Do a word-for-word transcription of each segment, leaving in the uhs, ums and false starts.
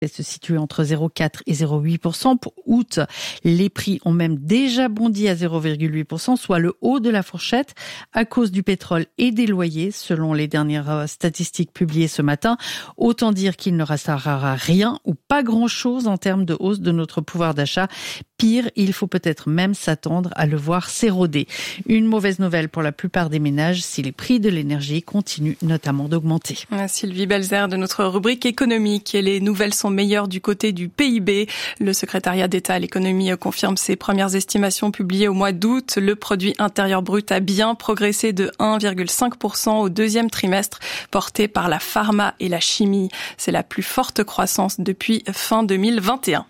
se situe entre zéro virgule quatre et zéro virgule huit pour cent. Pour août, les prix ont même déjà bondi à zéro virgule huit pour cent, soit le haut de la fourchette à cause du pétrole et des loyers, selon les dernières statistiques publiées ce matin. Autant dire qu'il ne restera rien ou pas grand-chose en termes de hausse de notre pouvoir d'achat. Pire, il faut peut-être même s'attendre à le voir s'éroder. Une mauvaise nouvelle pour la plupart des ménages si les prix de l'énergie continuent notamment d'augmenter. Sylvie Belzer de notre rubrique économique. Et les nouvelles sont meilleures du côté du P I B. Le secrétariat d'État à l'économie confirme ses premières estimations publiées au mois d'août. Le produit intérieur brut a bien progressé de un virgule cinq pour cent au deuxième trimestre, porté par la pharma et la chimie. C'est la plus forte croissance depuis fin deux mille vingt et un.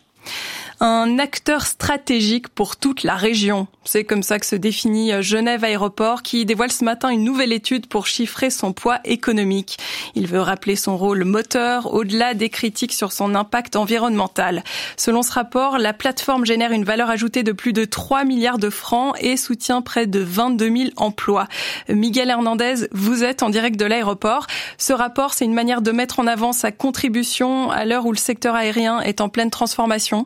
Un acteur stratégique pour toute la région. C'est comme ça que se définit Genève Aéroport, qui dévoile ce matin une nouvelle étude pour chiffrer son poids économique. Il veut rappeler son rôle moteur au-delà des critiques sur son impact environnemental. Selon ce rapport, la plateforme génère une valeur ajoutée de plus de trois milliards de francs et soutient près de vingt-deux mille emplois. Miguel Hernandez, vous êtes en direct de l'aéroport. Ce rapport, c'est une manière de mettre en avant sa contribution à l'heure où le secteur aérien est en pleine transformation.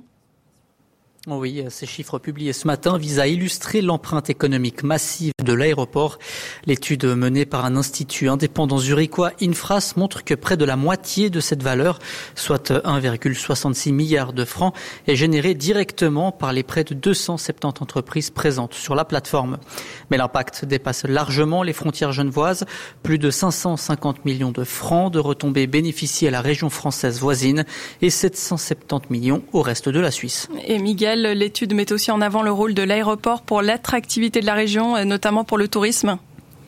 Oui, ces chiffres publiés ce matin visent à illustrer l'empreinte économique massive de l'aéroport. L'étude menée par un institut indépendant zurichois, Infras, montre que près de la moitié de cette valeur, soit un virgule soixante-six milliard de francs, est générée directement par les près de deux cent soixante-dix entreprises présentes sur la plateforme. Mais l'impact dépasse largement les frontières genevoises. Plus de cinq cent cinquante millions de francs de retombées bénéficient à la région française voisine et sept cent soixante-dix millions au reste de la Suisse. Et Miguel, l'étude met aussi en avant le rôle de l'aéroport pour l'attractivité de la région, notamment pour le tourisme.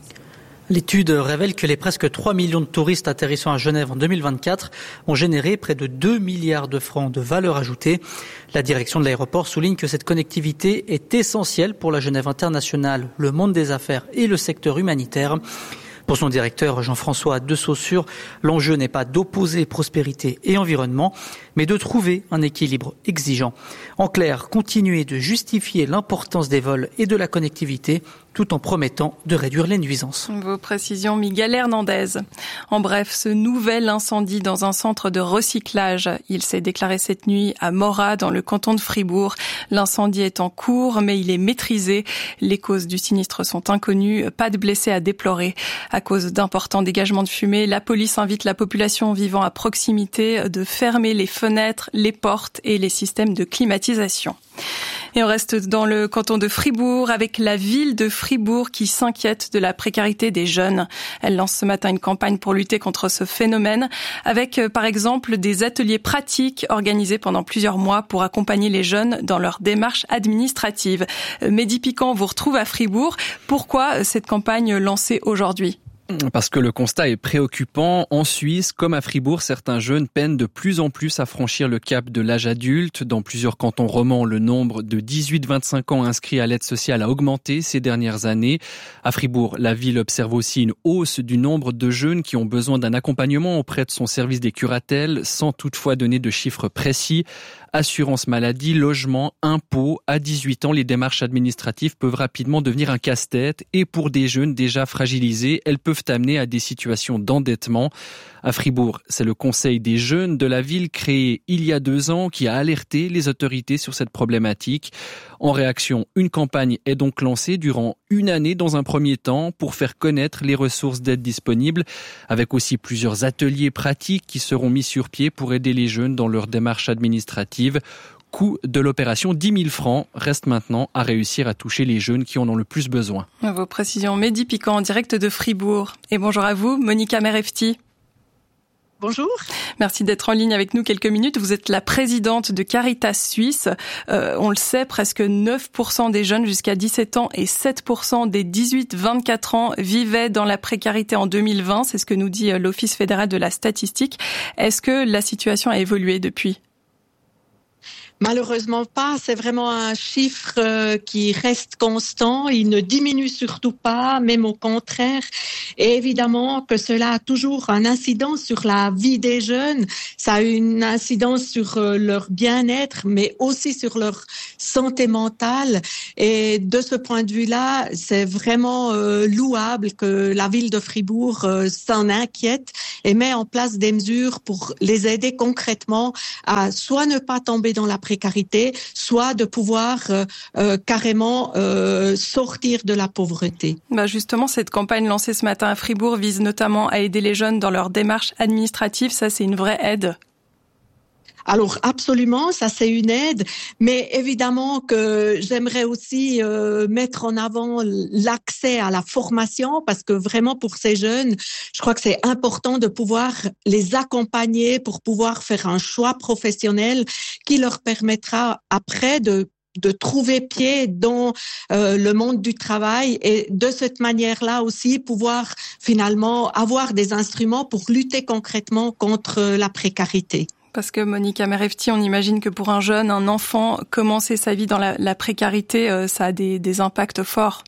L'étude révèle que les presque trois millions de touristes atterrissant à Genève en deux mille vingt-quatre ont généré près de deux milliards de francs de valeur ajoutée. La direction de l'aéroport souligne que cette connectivité est essentielle pour la Genève internationale, le monde des affaires et le secteur humanitaire. Pour son directeur Jean-François de Saussure, l'enjeu n'est pas d'opposer prospérité et environnement, mais de trouver un équilibre exigeant. En clair, continuer de justifier l'importance des vols et de la connectivité tout en promettant de réduire les nuisances. Vos précisions, Miguel Hernandez. En bref, ce nouvel incendie dans un centre de recyclage, il s'est déclaré cette nuit à Morat, dans le canton de Fribourg. L'incendie est en cours, mais il est maîtrisé. Les causes du sinistre sont inconnues, pas de blessés à déplorer. À cause d'importants dégagements de fumée, la police invite la population vivant à proximité de fermer les fenêtres, les portes et les systèmes de climatisation. Et on reste dans le canton de Fribourg avec la ville de Fribourg qui s'inquiète de la précarité des jeunes. Elle lance ce matin une campagne pour lutter contre ce phénomène avec par exemple des ateliers pratiques organisés pendant plusieurs mois pour accompagner les jeunes dans leur démarche administrative. Mehdi Piquant vous retrouve à Fribourg. Pourquoi cette campagne lancée aujourd'hui ? Parce que le constat est préoccupant. En Suisse, comme à Fribourg, certains jeunes peinent de plus en plus à franchir le cap de l'âge adulte. Dans plusieurs cantons romans, le nombre de dix-huit à vingt-cinq ans inscrits à l'aide sociale a augmenté ces dernières années. À Fribourg, la ville observe aussi une hausse du nombre de jeunes qui ont besoin d'un accompagnement auprès de son service des curatelles, sans toutefois donner de chiffres précis. Assurance maladie, logement, impôts. À dix-huit ans, les démarches administratives peuvent rapidement devenir un casse-tête et pour des jeunes déjà fragilisés, elles peuvent amener à des situations d'endettement. À Fribourg, c'est le conseil des jeunes de la ville créé il y a deux ans qui a alerté les autorités sur cette problématique. En réaction, une campagne est donc lancée durant une année dans un premier temps pour faire connaître les ressources d'aide disponibles, avec aussi plusieurs ateliers pratiques qui seront mis sur pied pour aider les jeunes dans leur démarche administrative. Coût de l'opération dix mille francs. Reste maintenant à réussir à toucher les jeunes qui en ont le plus besoin. Vos précisions, Mehdi Piquant en direct de Fribourg. Et bonjour à vous, Monica Merefti. Bonjour. Merci d'être en ligne avec nous quelques minutes. Vous êtes la présidente de Caritas Suisse. Euh, on le sait, presque neuf pour cent des jeunes jusqu'à dix-sept ans et sept pour cent des dix-huit à vingt-quatre ans vivaient dans la précarité en deux mille vingt. C'est ce que nous dit l'Office fédéral de la statistique. Est-ce que la situation a évolué depuis ? Malheureusement pas, c'est vraiment un chiffre euh, qui reste constant, il ne diminue surtout pas, même au contraire. Et évidemment que cela a toujours un incidence sur la vie des jeunes, ça a une incidence sur euh, leur bien-être, mais aussi sur leur santé mentale. Et de ce point de vue-là, c'est vraiment euh, louable que la ville de Fribourg euh, s'en inquiète et met en place des mesures pour les aider concrètement à soit ne pas tomber dans la précarité, soit de pouvoir euh, euh, carrément euh, sortir de la pauvreté. Bah justement, cette campagne lancée ce matin à Fribourg vise notamment à aider les jeunes dans leur démarche administrative. Ça, c'est une vraie aide. Alors absolument, ça c'est une aide, mais évidemment que j'aimerais aussi euh, mettre en avant l'accès à la formation parce que vraiment pour ces jeunes, je crois que c'est important de pouvoir les accompagner pour pouvoir faire un choix professionnel qui leur permettra après de de trouver pied dans euh, le monde du travail et de cette manière-là aussi pouvoir finalement avoir des instruments pour lutter concrètement contre la précarité. Parce que Monica Merefti, on imagine que pour un jeune, un enfant, commencer sa vie dans la, la précarité, euh, ça a des, des impacts forts.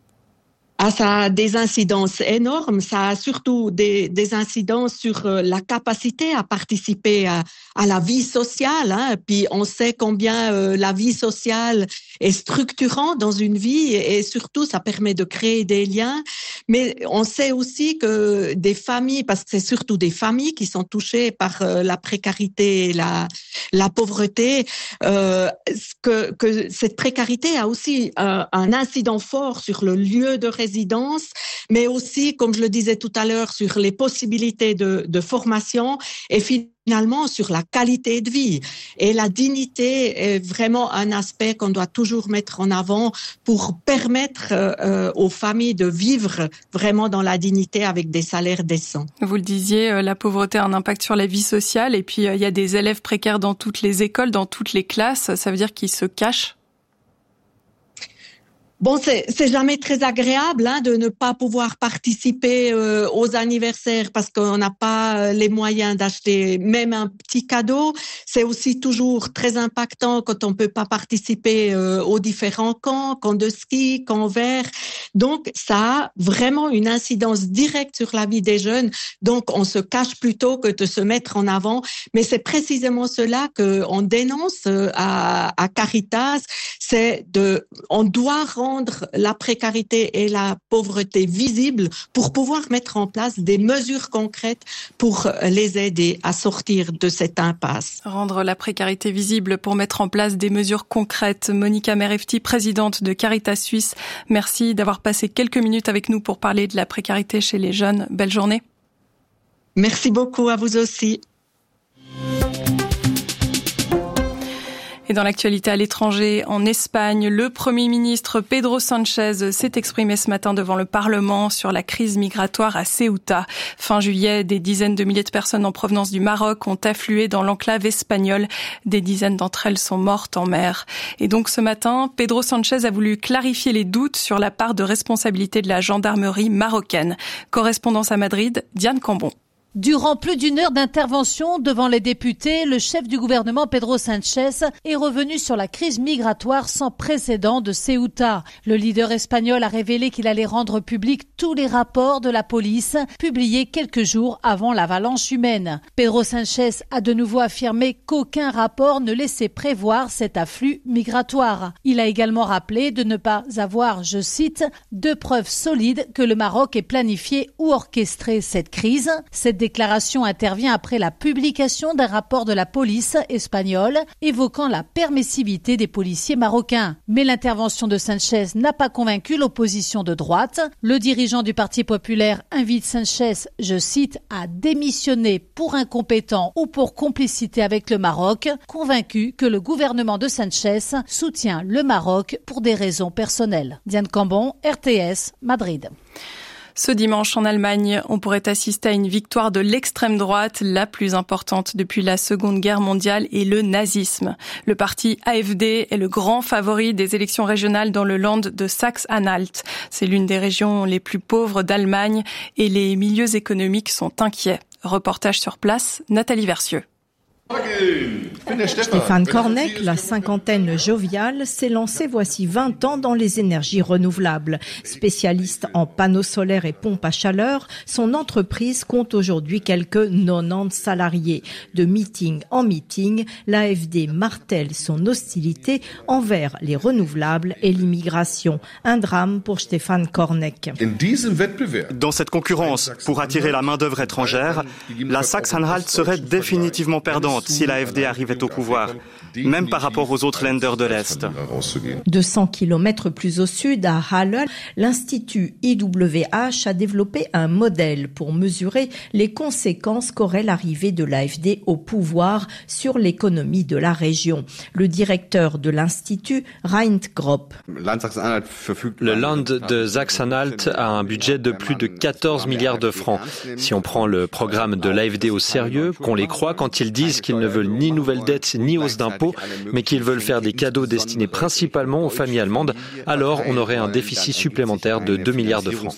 Ah, ça a des incidences énormes, ça a surtout des, des incidences sur euh, la capacité à participer à, à la vie sociale. Hein. Puis on sait combien euh, la vie sociale est structurante dans une vie et, et surtout ça permet de créer des liens. Mais on sait aussi que des familles, parce que c'est surtout des familles qui sont touchées par euh, la précarité et la, la pauvreté, euh, que, que cette précarité a aussi euh, un incident fort sur le lieu de résidence, mais aussi, comme je le disais tout à l'heure, sur les possibilités de, de formation et finalement sur la qualité de vie. Et la dignité est vraiment un aspect qu'on doit toujours mettre en avant pour permettre euh, aux familles de vivre vraiment dans la dignité avec des salaires décents. Vous le disiez, la pauvreté a un impact sur la vie sociale et puis il y a des élèves précaires dans toutes les écoles, dans toutes les classes. Ça veut dire qu'ils se cachent? Bon, c'est, c'est jamais très agréable hein, de ne pas pouvoir participer euh, aux anniversaires parce qu'on n'a pas les moyens d'acheter même un petit cadeau. C'est aussi toujours très impactant quand on peut pas participer euh, aux différents camps, camps de ski, camps verts. Donc, ça a vraiment une incidence directe sur la vie des jeunes. Donc, on se cache plutôt que de se mettre en avant. Mais c'est précisément cela qu'on dénonce à, à Caritas. C'est de, on doit rendre la précarité et la pauvreté visibles pour pouvoir mettre en place des mesures concrètes pour les aider à sortir de cette impasse. Rendre la précarité visible pour mettre en place des mesures concrètes. Monica Merefti, présidente de Caritas Suisse, merci d'avoir passé quelques minutes avec nous pour parler de la précarité chez les jeunes. Belle journée. Merci beaucoup à vous aussi. Et dans l'actualité à l'étranger, en Espagne, le Premier ministre Pedro Sánchez s'est exprimé ce matin devant le Parlement sur la crise migratoire à Ceuta. Fin juillet, des dizaines de milliers de personnes en provenance du Maroc ont afflué dans l'enclave espagnole. Des dizaines d'entre elles sont mortes en mer. Et donc ce matin, Pedro Sánchez a voulu clarifier les doutes sur la part de responsabilité de la gendarmerie marocaine. Correspondance à Madrid, Diane Cambon. Durant plus d'une heure d'intervention devant les députés, le chef du gouvernement Pedro Sánchez est revenu sur la crise migratoire sans précédent de Ceuta. Le leader espagnol a révélé qu'il allait rendre public tous les rapports de la police publiés quelques jours avant l'avalanche humaine. Pedro Sánchez a de nouveau affirmé qu'aucun rapport ne laissait prévoir cet afflux migratoire. Il a également rappelé de ne pas avoir, je cite, de preuves solides que le Maroc ait planifié ou orchestré cette crise. Cette déclaration intervient après la publication d'un rapport de la police espagnole évoquant la permissivité des policiers marocains. Mais l'intervention de Sánchez n'a pas convaincu l'opposition de droite. Le dirigeant du Parti populaire invite Sánchez, je cite, à démissionner pour incompétent ou pour complicité avec le Maroc, convaincu que le gouvernement de Sánchez soutient le Maroc pour des raisons personnelles. Diane Cambon, R T S, Madrid. Ce dimanche, en Allemagne, on pourrait assister à une victoire de l'extrême droite, la plus importante depuis la Seconde Guerre mondiale, et le nazisme. Le parti A F D est le grand favori des élections régionales dans le Land de Saxe-Anhalt. C'est l'une des régions les plus pauvres d'Allemagne et les milieux économiques sont inquiets. Reportage sur place, Nathalie Versieux. Stéphane Kornek, la cinquantaine joviale, s'est lancé voici vingt ans dans les énergies renouvelables. Spécialiste en panneaux solaires et pompes à chaleur, son entreprise compte aujourd'hui quelques quatre-vingt-dix salariés. De meeting en meeting, l'A F D martèle son hostilité envers les renouvelables et l'immigration. Un drame pour Stéphane Kornek. Dans cette concurrence, pour attirer la main-d'œuvre étrangère, la Sachsen-Anhalt serait définitivement perdante si l'A F D arrivait au pouvoir, même par rapport aux autres Länder de l'Est. deux cents kilomètres plus au sud, à Halle, l'Institut I W H a développé un modèle pour mesurer les conséquences qu'aurait l'arrivée de l'A F D au pouvoir sur l'économie de la région. Le directeur de l'Institut, Reint Gropp. Le Land de Sachsen-Anhalt a un budget de plus de quatorze milliards de francs. Si on prend le programme de l'A F D au sérieux, qu'on les croit quand ils disent qu'ils ne veulent ni nouvelles dettes ni hausse d'impôts, mais qu'ils veulent faire des cadeaux destinés principalement aux familles allemandes, alors on aurait un déficit supplémentaire de deux milliards de francs.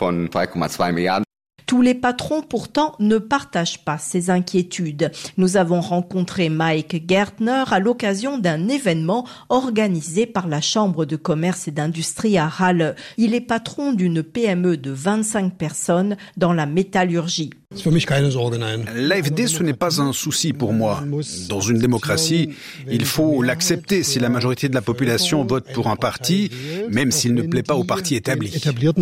Tous les patrons, pourtant, ne partagent pas ces inquiétudes. Nous avons rencontré Mike Gärtner à l'occasion d'un événement organisé par la Chambre de commerce et d'industrie à Halle. Il est patron d'une P M E de vingt-cinq personnes dans la métallurgie. L'A F D, ce n'est pas un souci pour moi. Dans une démocratie, il faut l'accepter si la majorité de la population vote pour un parti, même s'il ne plaît pas au parti établi.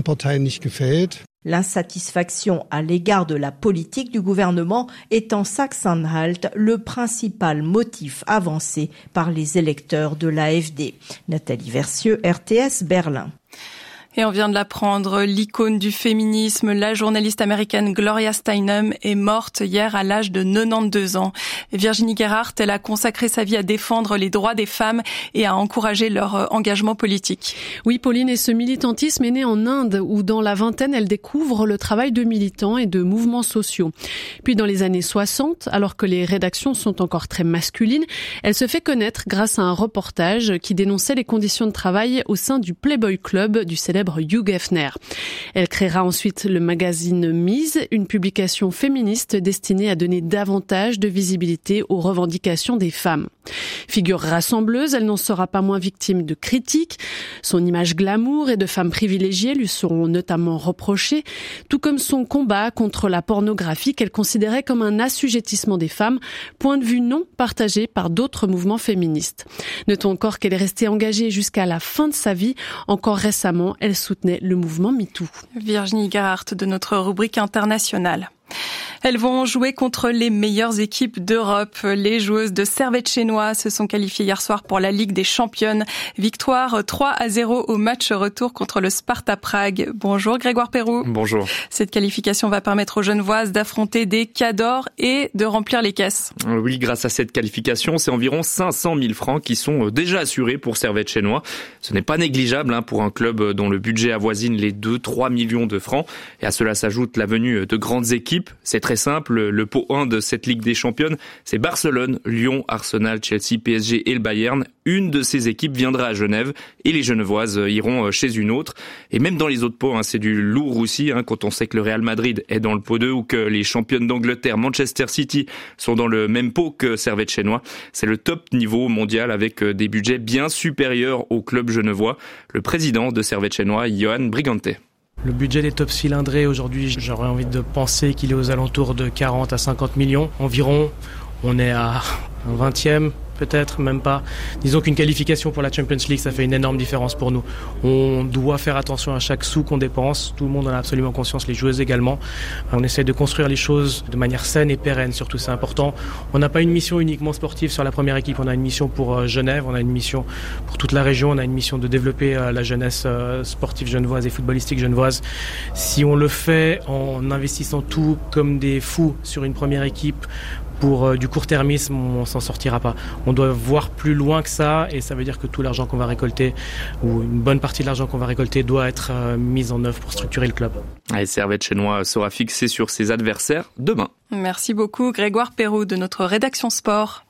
L'insatisfaction à l'égard de la politique du gouvernement est en Sachsen-Anhalt le principal motif avancé par les électeurs de l'A F D. Nathalie Versieux, R T S, Berlin. Et on vient de l'apprendre, l'icône du féminisme, la journaliste américaine Gloria Steinem est morte hier à l'âge de quatre-vingt-douze ans. Virginie Gerhardt, elle a consacré sa vie à défendre les droits des femmes et à encourager leur engagement politique. Oui, Pauline, et ce militantisme est né en Inde où dans la vingtaine, elle découvre le travail de militants et de mouvements sociaux. Puis dans les années soixante, alors que les rédactions sont encore très masculines, elle se fait connaître grâce à un reportage qui dénonçait les conditions de travail au sein du Playboy Club du célèbre Hugh Hefner. Elle créera ensuite le magazine Mise, une publication féministe destinée à donner davantage de visibilité aux revendications des femmes. Figure rassembleuse, elle n'en sera pas moins victime de critiques. Son image glamour et de femme privilégiée lui seront notamment reprochées, tout comme son combat contre la pornographie qu'elle considérait comme un assujettissement des femmes, point de vue non partagé par d'autres mouvements féministes. Notons encore qu'elle est restée engagée jusqu'à la fin de sa vie. Encore récemment, elle soutenait le mouvement MeToo. Virginie Gerhardt de notre rubrique internationale. Elles vont jouer contre les meilleures équipes d'Europe. Les joueuses de Servette-Chénois se sont qualifiées hier soir pour la Ligue des Championnes. Victoire trois à zéro au match retour contre le Sparta Prague. Bonjour Grégoire Perroux. Bonjour. Cette qualification va permettre aux Genevoises d'affronter des cadors et de remplir les caisses. Oui, grâce à cette qualification, c'est environ cinq cent mille francs qui sont déjà assurés pour Servette-Chénois. Ce n'est pas négligeable hein, pour un club dont le budget avoisine les deux à trois millions de francs. Et à cela s'ajoute la venue de grandes équipes. C'est très simple, le pot un de cette Ligue des Championnes, c'est Barcelone, Lyon, Arsenal, Chelsea, P S G et le Bayern. Une de ces équipes viendra à Genève et les Genevoises iront chez une autre. Et même dans les autres pots, hein, c'est du lourd aussi hein, quand on sait que le Real Madrid est dans le pot deux ou que les championnes d'Angleterre, Manchester City, sont dans le même pot que Servette-Chénois. C'est le top niveau mondial avec des budgets bien supérieurs au club genevois. Le président de Servette-Chénois, Johan Brigante. Le budget des top cylindrés aujourd'hui, j'aurais envie de penser qu'il est aux alentours de quarante à cinquante millions environ. On est à un vingtième, peut-être, même pas. Disons qu'une qualification pour la Champions League, ça fait une énorme différence pour nous. On doit faire attention à chaque sou qu'on dépense. Tout le monde en a absolument conscience, les joueuses également. On essaie de construire les choses de manière saine et pérenne, surtout c'est important. On n'a pas une mission uniquement sportive sur la première équipe, on a une mission pour Genève, on a une mission pour toute la région, on a une mission de développer la jeunesse sportive genevoise et footballistique genevoise. Si on le fait en investissant tout comme des fous sur une première équipe, pour euh, du court-termisme, on s'en sortira pas. On doit voir plus loin que ça et ça veut dire que tout l'argent qu'on va récolter ou une bonne partie de l'argent qu'on va récolter doit être euh, mise en œuvre pour structurer le club. Et Servette-Chénois sera fixé sur ses adversaires demain. Merci beaucoup Grégoire Perroux de notre rédaction sport.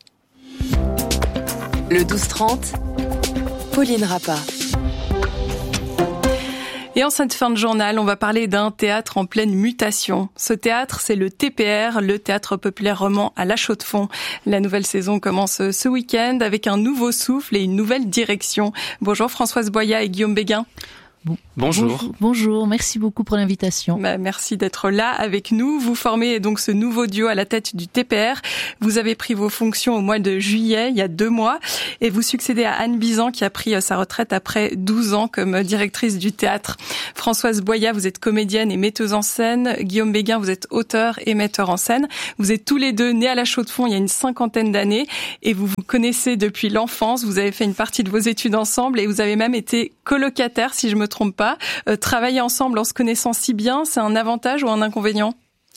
Le douze trente, Pauline Rappa. Et en cette fin de journal, on va parler d'un théâtre en pleine mutation. Ce théâtre, c'est le T P R, le Théâtre Populaire Roman à La Chaux-de-Fonds. La nouvelle saison commence ce week-end avec un nouveau souffle et une nouvelle direction. Bonjour Françoise Boya et Guillaume Béguin. Bonjour. Bonjour, merci beaucoup pour l'invitation. Bah, merci d'être là avec nous. Vous formez donc ce nouveau duo à la tête du T P R. Vous avez pris vos fonctions au mois de juillet, il y a deux mois, et vous succédez à Anne Bizan qui a pris sa retraite après douze ans comme directrice du théâtre. Françoise Boya, vous êtes comédienne et metteuse en scène. Guillaume Béguin, vous êtes auteur et metteur en scène. Vous êtes tous les deux nés à La Chaux-de-Fonds il y a une cinquantaine d'années et vous vous connaissez depuis l'enfance. Vous avez fait une partie de vos études ensemble et vous avez même été colocataires, si je me trompe pas. Euh, travailler ensemble en se connaissant si bien, c'est un avantage ou un inconvénient ?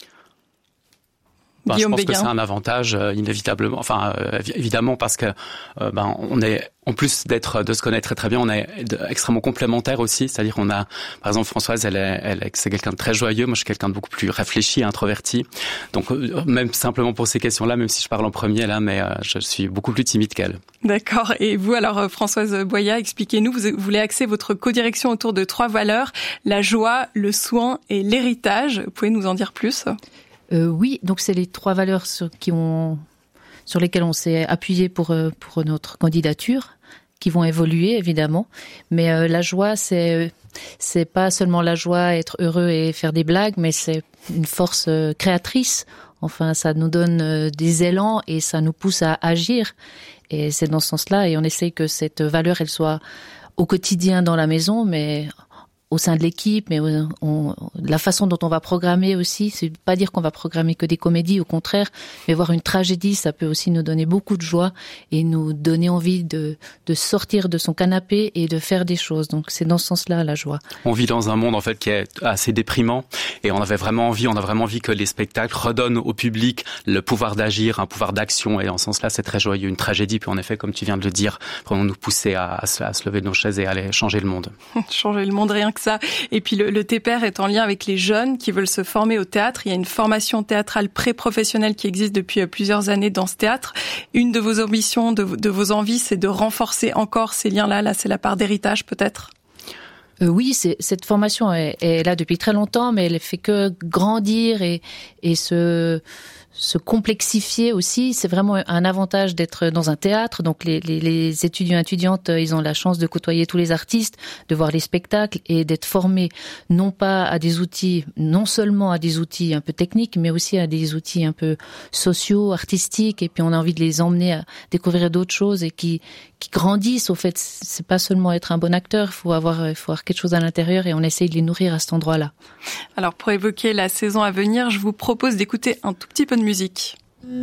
Ben, je pense Béguin. que c'est un avantage euh, inévitablement, enfin euh, évidemment parce que euh, ben on est en plus d'être de se connaître très très bien, on est extrêmement complémentaires aussi, c'est-à-dire on a par exemple Françoise, elle est elle est, c'est quelqu'un de très joyeux, moi je suis quelqu'un de beaucoup plus réfléchi, introverti. Donc euh, même simplement pour ces questions-là, même si je parle en premier là, mais euh, je suis beaucoup plus timide qu'elle. D'accord. Et vous alors Françoise Boya, expliquez-nous, vous voulez axer votre codirection autour de trois valeurs, la joie, le soin et l'héritage. Vous pouvez nous en dire plus ? Euh, oui, donc c'est les trois valeurs sur, qui ont, sur lesquelles on s'est appuyé pour, pour notre candidature, qui vont évoluer évidemment. Mais euh, la joie, c'est, c'est pas seulement la joie, être heureux et faire des blagues, mais c'est une force créatrice. Enfin, ça nous donne euh, des élans et ça nous pousse à agir. Et c'est dans ce sens-là. Et on essaye que cette valeur, elle soit au quotidien dans la maison, mais au sein de l'équipe, mais on, on, la façon dont on va programmer aussi, c'est pas dire qu'on va programmer que des comédies, au contraire, mais voir une tragédie, ça peut aussi nous donner beaucoup de joie et nous donner envie de, de sortir de son canapé et de faire des choses. Donc c'est dans ce sens-là la joie. On vit dans un monde en fait qui est assez déprimant et on avait vraiment envie, on a vraiment envie que les spectacles redonnent au public le pouvoir d'agir, un pouvoir d'action et en ce sens-là c'est très joyeux. Une tragédie puis en effet, comme tu viens de le dire, vraiment nous pousser à, à, se, à se lever de nos chaises et à aller changer le monde. Changer le monde, rien que ça. Et puis le, le T P R est en lien avec les jeunes qui veulent se former au théâtre. Il y a une formation théâtrale pré-professionnelle qui existe depuis plusieurs années dans ce théâtre. Une de vos ambitions, de, de vos envies, c'est de renforcer encore ces liens-là. Là, c'est la part d'héritage peut-être ? Euh, oui, c'est, cette formation est, est là depuis très longtemps, mais elle fait que grandir et, et se... se complexifier aussi. C'est vraiment un avantage d'être dans un théâtre. Donc les, les, les étudiants et étudiantes, ils ont la chance de côtoyer tous les artistes, de voir les spectacles et d'être formés non pas à des outils, non seulement à des outils un peu techniques, mais aussi à des outils un peu sociaux, artistiques. Et puis on a envie de les emmener à découvrir d'autres choses et qui, qui grandissent. Au fait, c'est pas seulement être un bon acteur, il faut avoir, il faut avoir quelque chose à l'intérieur et on essaye de les nourrir à cet endroit-là. Alors pour évoquer la saison à venir, je vous propose d'écouter un tout petit peu de musique.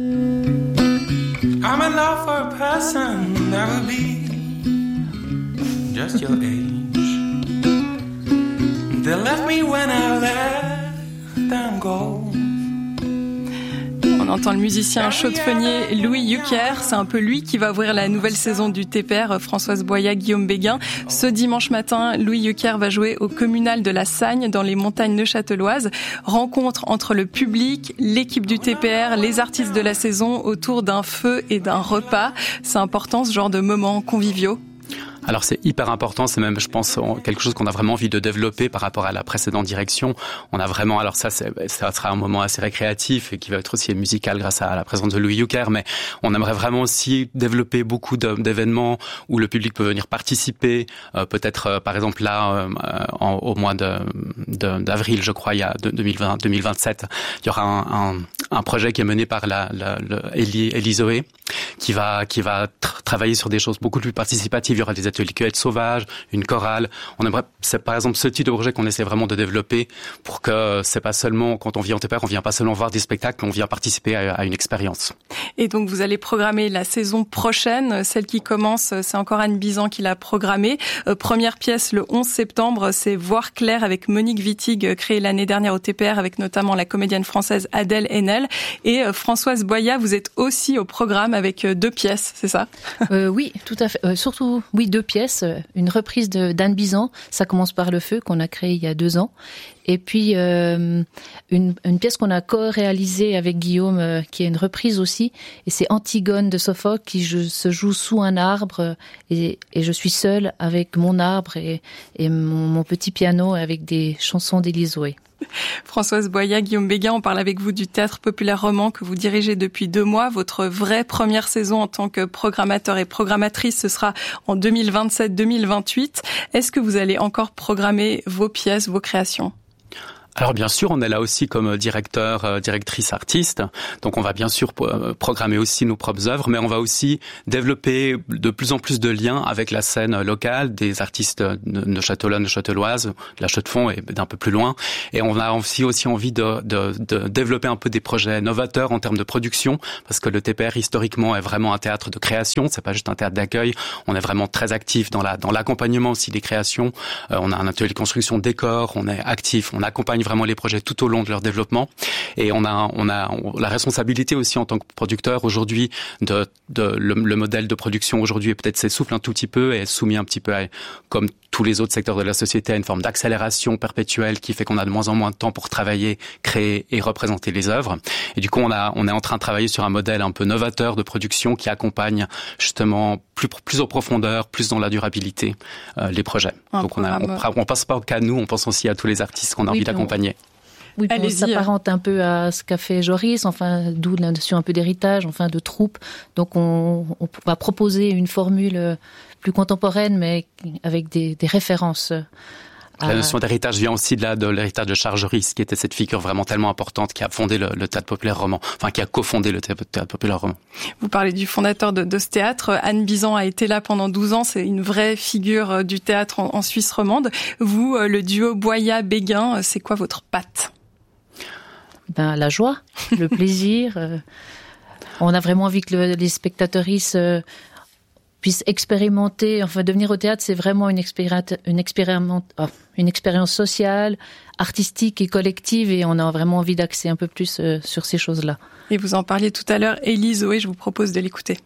I'm in love for a person, never be just your age. They left me when I let them go. On entend le musicien chaudefonnier Louis Yucker. C'est un peu lui qui va ouvrir la nouvelle saison du T P R, Françoise Boya, Guillaume Béguin. Ce dimanche matin, Louis Yucker va jouer au communal de la Sagne, dans les montagnes neuchâteloises. Rencontre entre le public, l'équipe du T P R, les artistes de la saison autour d'un feu et d'un repas. C'est important, ce genre de moments conviviaux. Alors c'est hyper important, c'est même, je pense, quelque chose qu'on a vraiment envie de développer par rapport à la précédente direction. On a vraiment, alors ça, c'est, ça sera un moment assez récréatif et qui va être aussi musical grâce à la présence de Louis Yucker, mais on aimerait vraiment aussi développer beaucoup d'événements où le public peut venir participer. Euh, peut-être, euh, par exemple, là, euh, en, au mois de, de, d'avril, je crois, il y a deux mille vingt, deux mille vingt-sept, il y aura un, un, un projet qui est mené par la, la, la Elie, Elie Zoé, qui va, qui va tr- travailler sur des choses beaucoup plus participatives. Il y aura des ateliers cueillette sauvage, une chorale. On aimerait, c'est par exemple ce type de projet qu'on essaie vraiment de développer pour que c'est pas seulement, quand on vient au T P R, on vient pas seulement voir des spectacles, on vient participer à, à une expérience. Et donc vous allez programmer la saison prochaine, celle qui commence, c'est encore Anne Bizan qui l'a programmée. Euh, première pièce le onze septembre, c'est Voir clair avec Monique Wittig, créée l'année dernière au T P R avec notamment la comédienne française Adèle Haenel. Et euh, Françoise Boya, vous êtes aussi au programme avec euh, deux pièces, c'est ça ? euh, Oui, tout à fait. Euh, surtout, oui, deux. deux pièces, une reprise de, d'Anne Bizan, Ça commence par le feu, qu'on a créé il y a deux ans, et puis euh, une, une pièce qu'on a co-réalisée avec Guillaume, euh, qui est une reprise aussi, et c'est Antigone de Sophocle qui je, se joue sous un arbre, et, et je suis seule avec mon arbre et, et mon, mon petit piano avec des chansons d'Élise Zoé. Françoise Boya, Guillaume Béguin, on parle avec vous du Théâtre Populaire Roman que vous dirigez depuis deux mois. Votre vraie première saison en tant que programmateur et programmatrice, ce sera en deux mille vingt-sept deux mille vingt-huit. Est-ce que vous allez encore programmer vos pièces, vos créations ? Alors bien sûr, on est là aussi comme directeur, euh, directrice artiste, donc on va bien sûr euh, programmer aussi nos propres œuvres, mais on va aussi développer de plus en plus de liens avec la scène locale, des artistes de, de Châteaulin, de Châteauloise, de la Chaux-de-Fonds et d'un peu plus loin. Et on a aussi aussi envie de, de, de développer un peu des projets novateurs en termes de production, parce que le T P R historiquement est vraiment un théâtre de création, c'est pas juste un théâtre d'accueil. On est vraiment très actif dans la dans l'accompagnement aussi des créations. Euh, on a un atelier de construction de décors, on est actif, on accompagne vraiment les projets tout au long de leur développement, et on a on a la responsabilité aussi en tant que producteur aujourd'hui de de le, le modèle de production aujourd'hui peut-être s'essouffle un tout petit peu et est soumis un petit peu à, comme tous les autres secteurs de la société, à une forme d'accélération perpétuelle qui fait qu'on a de moins en moins de temps pour travailler, créer et représenter les œuvres. Et du coup, on a on est en train de travailler sur un modèle un peu novateur de production qui accompagne justement plus plus en profondeur, plus dans la durabilité euh, les projets. Un Donc on a on, on passe pas qu'à nous, on pense aussi à tous les artistes qu'on a oui, envie d'accompagner. Oui, on s'apparente un peu à ce qu'a fait Joris, enfin, d'où la notion un peu d'héritage, enfin, de troupe. Donc, on, on va proposer une formule plus contemporaine, mais avec des, des références. La notion d'héritage vient aussi de, la, de l'héritage de Charles Joris, qui était cette figure vraiment tellement importante qui a fondé le, le Théâtre Populaire Roman, enfin qui a cofondé le Théâtre Populaire Roman. Vous parlez du fondateur de, de ce théâtre. Anne Bizan a été là pendant douze ans. C'est une vraie figure du théâtre en, en Suisse romande. Vous, le duo Boya-Béguin, c'est quoi votre patte ? Ben, la joie, le plaisir. Euh, on a vraiment envie que le, les spectateuristes euh, puissent expérimenter. Enfin, de venir au théâtre, c'est vraiment une, expéri- une, expériment, oh, une expérience sociale, artistique et collective, et on a vraiment envie d'axer un peu plus euh, sur ces choses-là. Et vous en parliez tout à l'heure, Élise Zoé, je vous propose de l'écouter.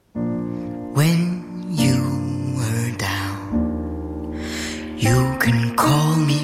When you were down, you can call me,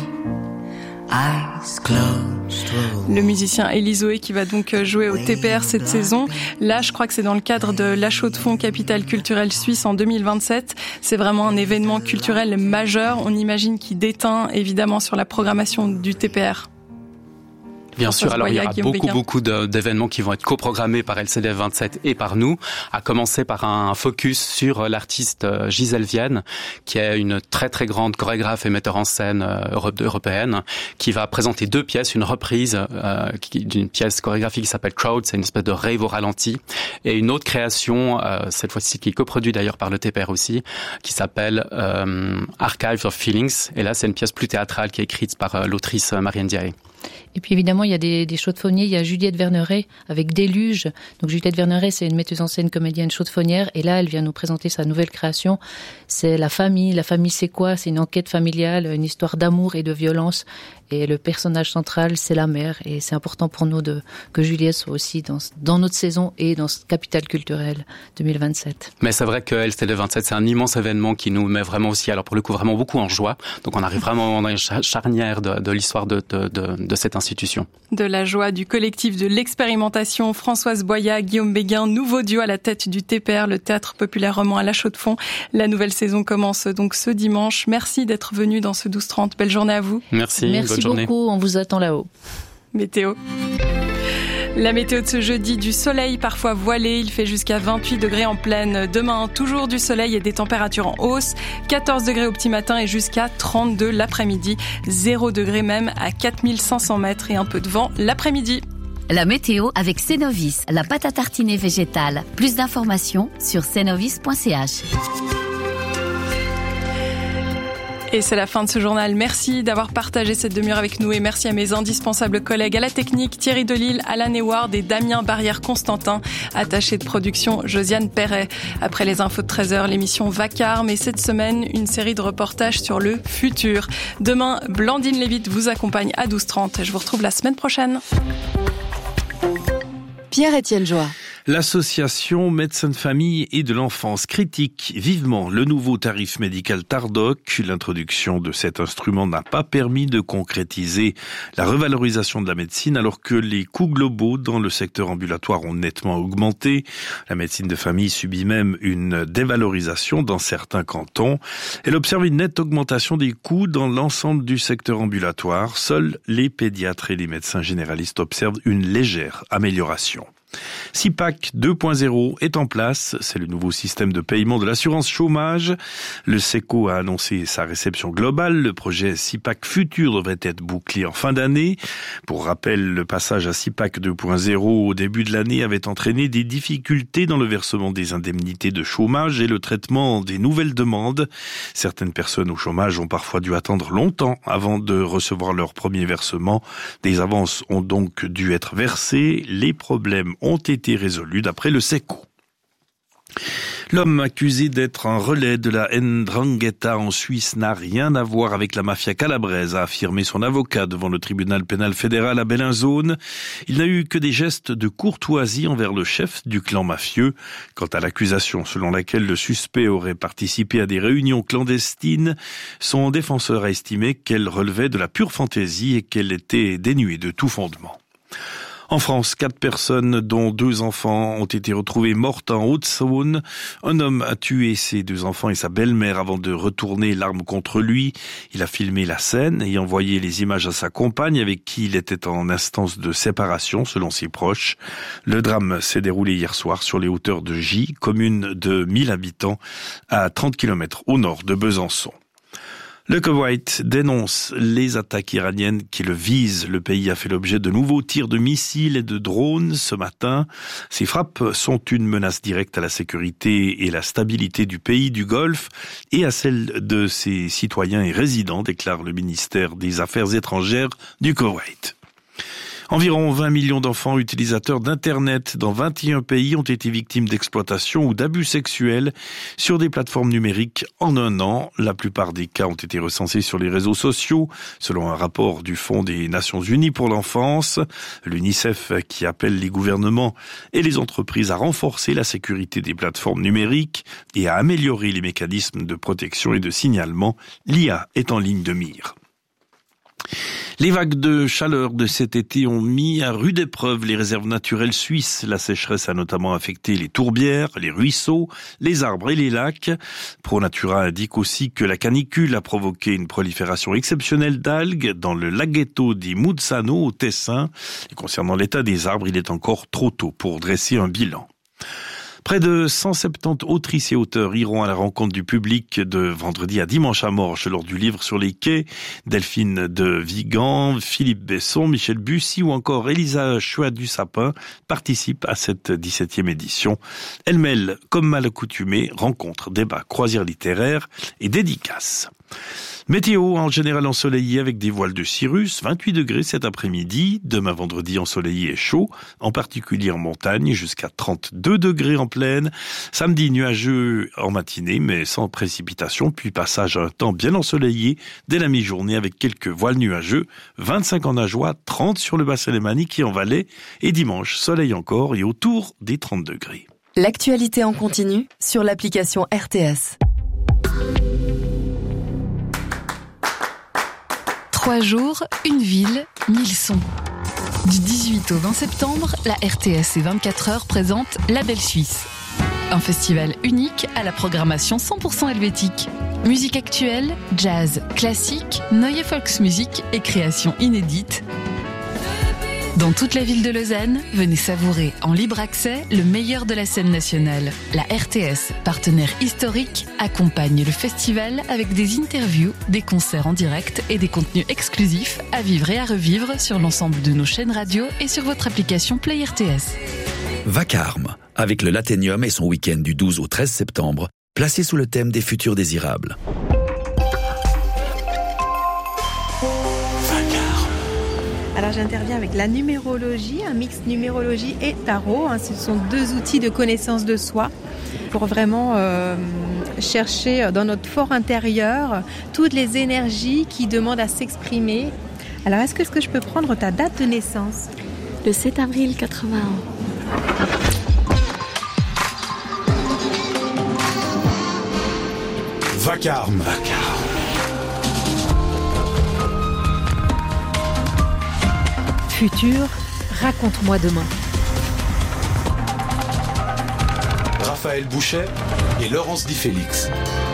eyes closed. Le musicien Élise Zoé qui va donc jouer au T P R cette saison. Là, je crois que c'est dans le cadre de la Chaux-de-Fonds, capitale culturelle suisse en deux mille vingt-sept. C'est vraiment un événement culturel majeur. On imagine qu'il déteint évidemment sur la programmation du T P R. Bien sûr, alors il y aura beaucoup, beaucoup de, d'événements qui vont être coprogrammés par L C D F vingt-sept et par nous, à commencer par un focus sur l'artiste Gisèle Vienne, qui est une très très grande chorégraphe et metteur en scène européenne, qui va présenter deux pièces, une reprise euh, d'une pièce chorégraphique qui s'appelle Crowd, c'est une espèce de rave au ralenti, et une autre création, euh, cette fois-ci qui est coproduite d'ailleurs par le T P R aussi, qui s'appelle euh, Archive of Feelings, et là c'est une pièce plus théâtrale qui est écrite par euh, l'autrice Marianne Diaye. Et puis évidemment, il y a des, des chaudefonniers. Il y a Juliette Verneret avec Déluge. Donc Juliette Verneret, c'est une metteuse en scène, comédienne chaudefonnière. Et là, elle vient nous présenter sa nouvelle création. C'est la famille. La famille, c'est quoi ? C'est une enquête familiale, une histoire d'amour et de violence. Et le personnage central, c'est la mère. Et c'est important pour nous de, que Juliette soit aussi dans, dans notre saison et dans ce Capitale culturelle deux mille vingt-sept. Mais c'est vrai que L C D vingt-sept, c'est un immense événement qui nous met vraiment aussi, alors pour le coup, vraiment beaucoup en joie. Donc on arrive vraiment dans une charnière de, de l'histoire de, de, de, de cette institution. De la joie du collectif de l'expérimentation, Françoise Boya, Guillaume Béguin, nouveau duo à la tête du T P R, le Théâtre Populaire Roman à la Chaux-de-Fonds. La nouvelle saison commence donc ce dimanche. Merci d'être venu dans ce douze trente. Belle journée à vous. Merci. Merci beaucoup, on vous attend là-haut. Météo. La météo de ce jeudi, du soleil parfois voilé, il fait jusqu'à vingt-huit degrés en pleine. Demain, toujours du soleil et des températures en hausse, quatorze degrés au petit matin et jusqu'à trente-deux l'après-midi, zéro degré même à quatre mille cinq cents mètres et un peu de vent l'après-midi. La météo avec Cenovis, la pâte à tartiner végétale. Plus d'informations sur cenovis point c h. Et c'est la fin de ce journal. Merci d'avoir partagé cette demi-heure avec nous et merci à mes indispensables collègues à la technique, Thierry Delille, Alan Eward et Damien Barrière-Constantin, attaché de production Josiane Perret. Après les infos de treize heures, l'émission Vacarme et cette semaine, une série de reportages sur le futur. Demain, Blandine Lévite vous accompagne à douze trente. Je vous retrouve la semaine prochaine. Pierre-Étienne Joie. L'association Médecins de famille et de l'enfance critique vivement le nouveau tarif médical Tardoc. L'introduction de cet instrument n'a pas permis de concrétiser la revalorisation de la médecine alors que les coûts globaux dans le secteur ambulatoire ont nettement augmenté. La médecine de famille subit même une dévalorisation dans certains cantons. Elle observe une nette augmentation des coûts dans l'ensemble du secteur ambulatoire. Seuls les pédiatres et les médecins généralistes observent une légère amélioration. SIPAC deux point zéro est en place, c'est le nouveau système de paiement de l'assurance chômage. Le SECO a annoncé sa réception globale. Le projet SIPAC Futur devrait être bouclé en fin d'année. Pour rappel, le passage à SIPAC deux point zéro au début de l'année avait entraîné des difficultés dans le versement des indemnités de chômage et le traitement des nouvelles demandes. Certaines personnes au chômage ont parfois dû attendre longtemps avant de recevoir leur premier versement. Des avances ont donc dû être versées. Les problèmes ont été résolus d'après le SECO. L'homme accusé d'être un relais de la Ndrangheta en Suisse n'a rien à voir avec la mafia calabraise, a affirmé son avocat devant le tribunal pénal fédéral à Bellinzone. Il n'a eu que des gestes de courtoisie envers le chef du clan mafieux. Quant à l'accusation selon laquelle le suspect aurait participé à des réunions clandestines, son défenseur a estimé qu'elle relevait de la pure fantaisie et qu'elle était dénuée de tout fondement. En France, quatre personnes, dont deux enfants, ont été retrouvées mortes en Haute-Saône. Un homme a tué ses deux enfants et sa belle-mère avant de retourner l'arme contre lui. Il a filmé la scène et envoyé les images à sa compagne avec qui il était en instance de séparation, selon ses proches. Le drame s'est déroulé hier soir sur les hauteurs de Gy, commune de mille habitants, à trente kilomètres au nord de Besançon. Le Koweït dénonce les attaques iraniennes qui le visent. Le pays a fait l'objet de nouveaux tirs de missiles et de drones ce matin. Ces frappes sont une menace directe à la sécurité et la stabilité du pays du Golfe et à celle de ses citoyens et résidents, déclare le ministère des Affaires étrangères du Koweït. Environ vingt millions d'enfants utilisateurs d'Internet dans vingt et un pays ont été victimes d'exploitation ou d'abus sexuels sur des plateformes numériques en un an. La plupart des cas ont été recensés sur les réseaux sociaux, selon un rapport du Fonds des Nations Unies pour l'enfance. L'UNICEF qui appelle les gouvernements et les entreprises à renforcer la sécurité des plateformes numériques et à améliorer les mécanismes de protection et de signalement. L'I A est en ligne de mire. Les vagues de chaleur de cet été ont mis à rude épreuve les réserves naturelles suisses. La sécheresse a notamment affecté les tourbières, les ruisseaux, les arbres et les lacs. ProNatura indique aussi que la canicule a provoqué une prolifération exceptionnelle d'algues dans le laghetto di Muzzano au Tessin. Et concernant l'état des arbres, il est encore trop tôt pour dresser un bilan. Près de cent soixante-dix autrices et auteurs iront à la rencontre du public de vendredi à dimanche à Morges lors du livre sur les quais. Delphine de Vigan, Philippe Besson, Michel Bussy ou encore Elisa Chouat-du-Sapin participent à cette dix-septième édition. Elle mêle, comme mal accoutumé, rencontres, débats, croisières littéraires et dédicaces. Météo en général ensoleillé avec des voiles de cirrus, vingt-huit degrés cet après-midi. Demain vendredi ensoleillé et chaud, en particulier en montagne, jusqu'à trente-deux degrés en plaine. Samedi nuageux en matinée, mais sans précipitation, puis passage à un temps bien ensoleillé dès la mi-journée avec quelques voiles nuageux. vingt-cinq en Ajoie, trente sur le bassin lémanique et en Valais. Et dimanche, soleil encore et autour des trente degrés. L'actualité en continu sur l'application R T S. Trois jours, une ville, mille sons. Du dix-huit au vingt septembre, la R T S et vingt-quatre heures présente La Belle Suisse. Un festival unique à la programmation cent pour cent helvétique. Musique actuelle, jazz, classique, Neue Volksmusik et créations inédites. Dans toute la ville de Lausanne, venez savourer en libre accès le meilleur de la scène nationale. La R T S, partenaire historique, accompagne le festival avec des interviews, des concerts en direct et des contenus exclusifs à vivre et à revivre sur l'ensemble de nos chaînes radio et sur votre application Play R T S. Vacarme, avec le Latenium et son week-end du douze au treize septembre, placé sous le thème des futurs désirables. Alors j'interviens avec la numérologie, un mix numérologie et tarot. Ce sont deux outils de connaissance de soi pour vraiment euh, chercher dans notre fort intérieur toutes les énergies qui demandent à s'exprimer. Alors est-ce que, est-ce que je peux prendre ta date de naissance ? Le sept avril quatre-vingt-un. Vacarme. Vacarme. Futur, raconte-moi demain. Raphaël Bouchet et Laurence Di Félix.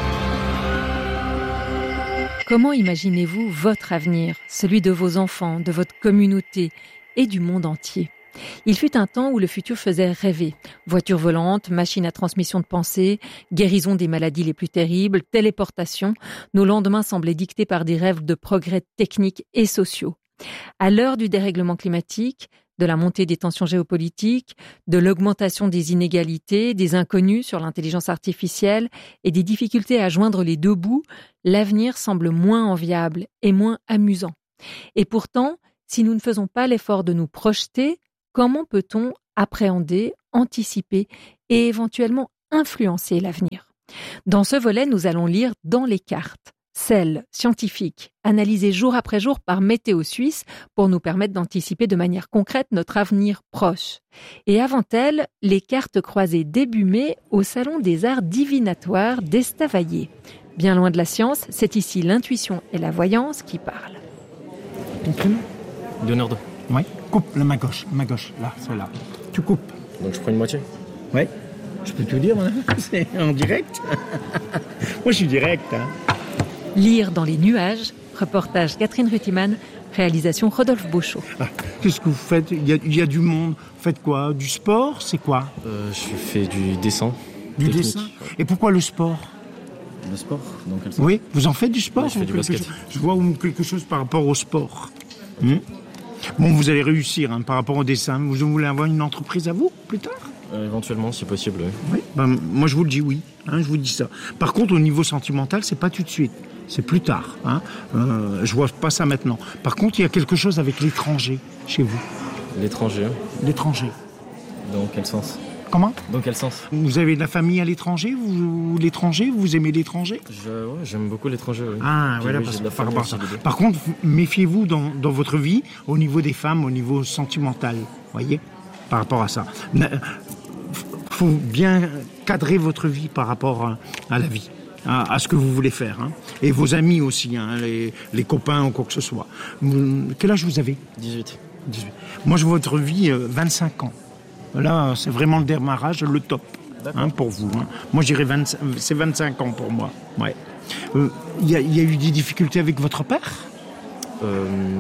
Comment imaginez-vous votre avenir, celui de vos enfants, de votre communauté et du monde entier ? Il fut un temps où le futur faisait rêver. Voitures volantes, machines à transmission de pensée, guérison des maladies les plus terribles, téléportation, nos lendemains semblaient dictés par des rêves de progrès techniques et sociaux. À l'heure du dérèglement climatique, de la montée des tensions géopolitiques, de l'augmentation des inégalités, des inconnus sur l'intelligence artificielle et des difficultés à joindre les deux bouts, l'avenir semble moins enviable et moins amusant. Et pourtant, si nous ne faisons pas l'effort de nous projeter, comment peut-on appréhender, anticiper et éventuellement influencer l'avenir ? Dans ce volet, nous allons lire Dans les cartes, celles scientifiques, analysées jour après jour par Météo Suisse pour nous permettre d'anticiper de manière concrète notre avenir proche. Et avant elles, les cartes croisées début mai au Salon des Arts Divinatoires d'Estavayer. Bien loin de la science, c'est ici l'intuition et la voyance qui parlent. Ton prénom ? Leonardo. Oui, coupe la main gauche, main gauche, là, celle-là. Tu coupes. Donc je prends une moitié ? Oui, je peux te dire, c'est en direct. Moi je suis direct, hein. Lire dans les nuages, reportage Catherine Rutiman, réalisation Rodolphe Beauchot. Ah, qu'est-ce que vous faites ? Il y a, il y a du monde. Vous faites quoi ? Du sport ? C'est quoi ? euh, Je fais du dessin. Du technique. Dessin ? Et pourquoi le sport ? Le sport ? Dans quel sens ? Oui, vous en faites du sport ? Oui, je fais du basket. Chose, je vois quelque chose par rapport au sport. Hmm ? Bon, vous allez réussir hein, par rapport au dessin. Vous voulez avoir une entreprise à vous, plus tard ? euh, Éventuellement, si possible, oui. Oui, ben, moi je vous le dis oui, hein, je vous dis ça. Par contre, au niveau sentimental, c'est pas tout de suite. C'est plus tard. Hein. Euh, je vois pas ça maintenant. Par contre, il y a quelque chose avec l'étranger chez vous. L'étranger ? L'étranger. Dans quel sens ? Comment ? Dans quel sens ? Vous avez de la famille à l'étranger ? Vous, l'étranger, vous aimez l'étranger ? Je, ouais, j'aime beaucoup l'étranger, oui. Ah, Puis, voilà, oui, parce, j'ai de la par rapport à ça. aussi, Par contre, méfiez-vous dans, dans votre vie, au niveau des femmes, au niveau sentimental, voyez, par rapport à ça. Il faut bien cadrer votre vie par rapport à, à la vie. À, à ce que vous voulez faire. Hein. Et vos amis aussi, hein, les, les copains ou quoi que ce soit. Quel âge vous avez ? dix-huit. dix-huit. Moi, je vois votre vie euh, vingt-cinq ans. Là, c'est vraiment le démarrage, le top hein, pour vous. Hein. Moi, je dirais vingt, c'est vingt-cinq ans pour moi. Il ouais. euh, y, y a eu des difficultés avec votre père ? euh,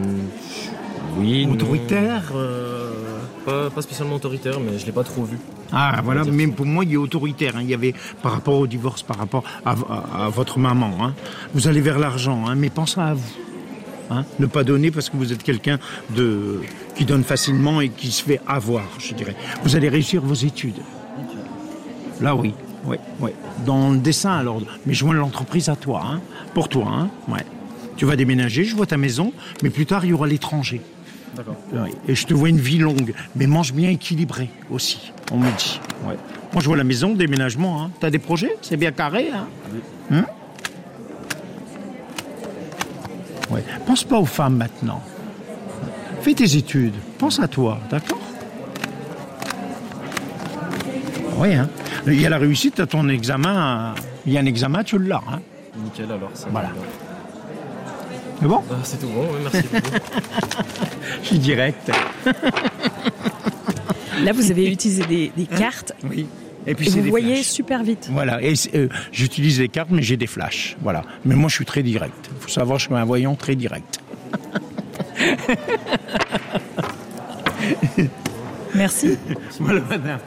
Oui. Autoritaire euh... pas, pas spécialement autoritaire, mais je ne l'ai pas trop vu. Ah voilà, mais pour moi il est autoritaire. Hein. Il y avait par rapport au divorce, par rapport à, à, à votre maman. Hein. Vous allez vers l'argent, hein, mais pensez à vous. Hein. Ne pas donner parce que vous êtes quelqu'un de qui donne facilement et qui se fait avoir, je dirais. Vous allez réussir vos études. Là oui, ouais, ouais. Dans le dessin alors, mais joins l'entreprise à toi, hein, pour toi, hein, ouais. Tu vas déménager, je vois ta maison, mais plus tard il y aura l'étranger. D'accord. Ouais. Et je te vois une vie longue, mais mange bien équilibré aussi, on me dit. Ouais. Moi, je vois la maison, déménagement. Hein. T'as des projets ? C'est bien carré, hein ? Oui. Hum ouais. Pense pas aux femmes maintenant. Fais tes études. Pense à toi, d'accord ? Oui, hein. Il y a la réussite à ton examen. Il y a un examen, tu l'as. Hein. Nickel, alors. Ça voilà. C'est bon ? euh, C'est tout bon, oui, merci beaucoup. Je suis direct. Là, vous avez utilisé des, des cartes. Hein ? Oui. Et puis et c'est vous des voyez flashs. super vite. Voilà. Et euh, j'utilise des cartes, mais j'ai des flashs. Voilà. Mais moi, je suis très direct. Il faut savoir, je suis un voyant très direct. Merci. Voilà, madame.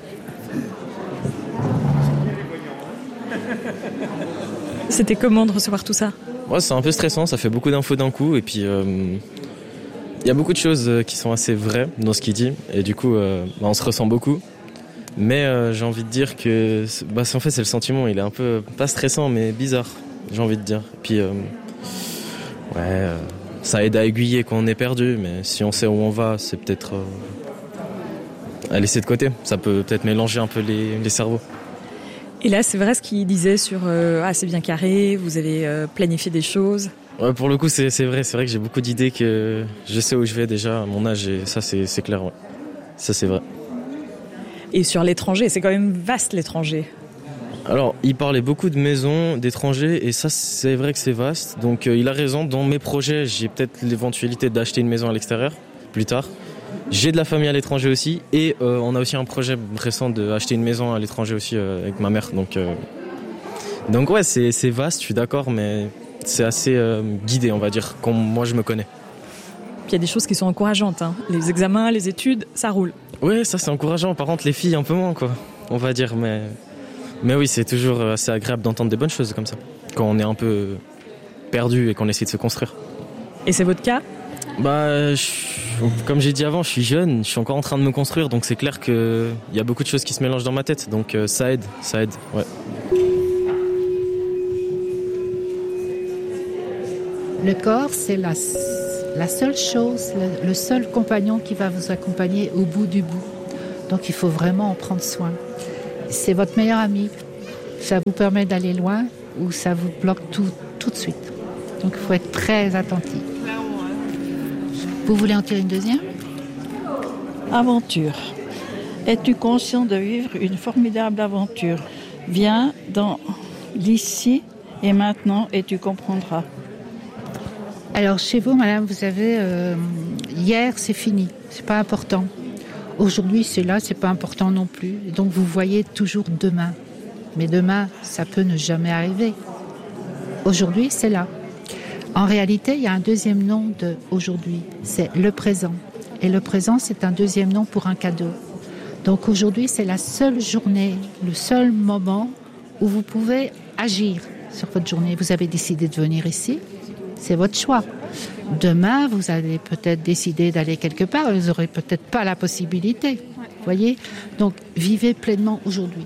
C'était comment de recevoir tout ça ? Ouais, c'est un peu stressant, ça fait beaucoup d'infos d'un coup. Et puis, il euh, y a beaucoup de choses qui sont assez vraies dans ce qu'il dit. Et du coup, euh, bah, on se ressent beaucoup. Mais euh, j'ai envie de dire que bah, en fait, c'est le sentiment. Il est un peu, pas stressant, mais bizarre, j'ai envie de dire. Puis, euh, ouais, euh, ça aide à aiguiller quand on est perdu. Mais si on sait où on va, c'est peut-être euh, à laisser de côté. Ça peut peut-être mélanger un peu les, les cerveaux. Et là, c'est vrai ce qu'il disait sur euh, ah, c'est bien carré, vous avez euh, planifié des choses. Ouais, pour le coup, c'est, c'est vrai. C'est vrai que j'ai beaucoup d'idées, que je sais où je vais déjà à mon âge. Et ça, c'est, c'est clair. Ouais. Ça, c'est vrai. Et sur l'étranger, c'est quand même vaste l'étranger. Alors, il parlait beaucoup de maisons, d'étrangers, et ça, c'est vrai que c'est vaste. Donc, euh, il a raison. Dans mes projets, j'ai peut-être l'éventualité d'acheter une maison à l'extérieur, plus tard. J'ai de la famille à l'étranger aussi, et euh, on a aussi un projet récent d'acheter une maison à l'étranger aussi euh, avec ma mère. Donc, euh, donc ouais, c'est, c'est vaste, je suis d'accord, mais c'est assez euh, guidé, on va dire, comme moi je me connais. Puis il y a des choses qui sont encourageantes, hein. Les examens, les études, ça roule. Oui, ça c'est encourageant. Par contre, les filles, un peu moins, quoi, on va dire, mais... Mais oui, c'est toujours assez agréable d'entendre des bonnes choses comme ça, quand on est un peu perdu et qu'on essaie de se construire. Et c'est votre cas ? Bah, je, comme j'ai dit avant, je suis jeune, je suis encore en train de me construire, donc c'est clair qu'il y a beaucoup de choses qui se mélangent dans ma tête, donc euh, ça aide, ça aide, ouais. Le corps, c'est la, la seule chose, le, le seul compagnon qui va vous accompagner au bout du bout. Donc il faut vraiment en prendre soin. C'est votre meilleur ami. Ça vous permet d'aller loin ou ça vous bloque tout, tout de suite. Donc il faut être très attentif. Vous voulez en tirer une deuxième ? Aventure. Es-tu conscient de vivre une formidable aventure ? Viens dans l'ici et maintenant et tu comprendras. Alors chez vous, madame, vous avez euh, hier, c'est fini, c'est pas important. Aujourd'hui, c'est là, c'est pas important non plus. Donc vous voyez toujours demain. Mais demain, ça peut ne jamais arriver. Aujourd'hui, c'est là. En réalité, il y a un deuxième nom de aujourd'hui, c'est le présent. Et le présent, c'est un deuxième nom pour un cadeau. Donc aujourd'hui, c'est la seule journée, le seul moment où vous pouvez agir sur votre journée. Vous avez décidé de venir ici, c'est votre choix. Demain, vous allez peut-être décider d'aller quelque part, vous n'aurez peut-être pas la possibilité. Vous voyez ? Donc, vivez pleinement aujourd'hui.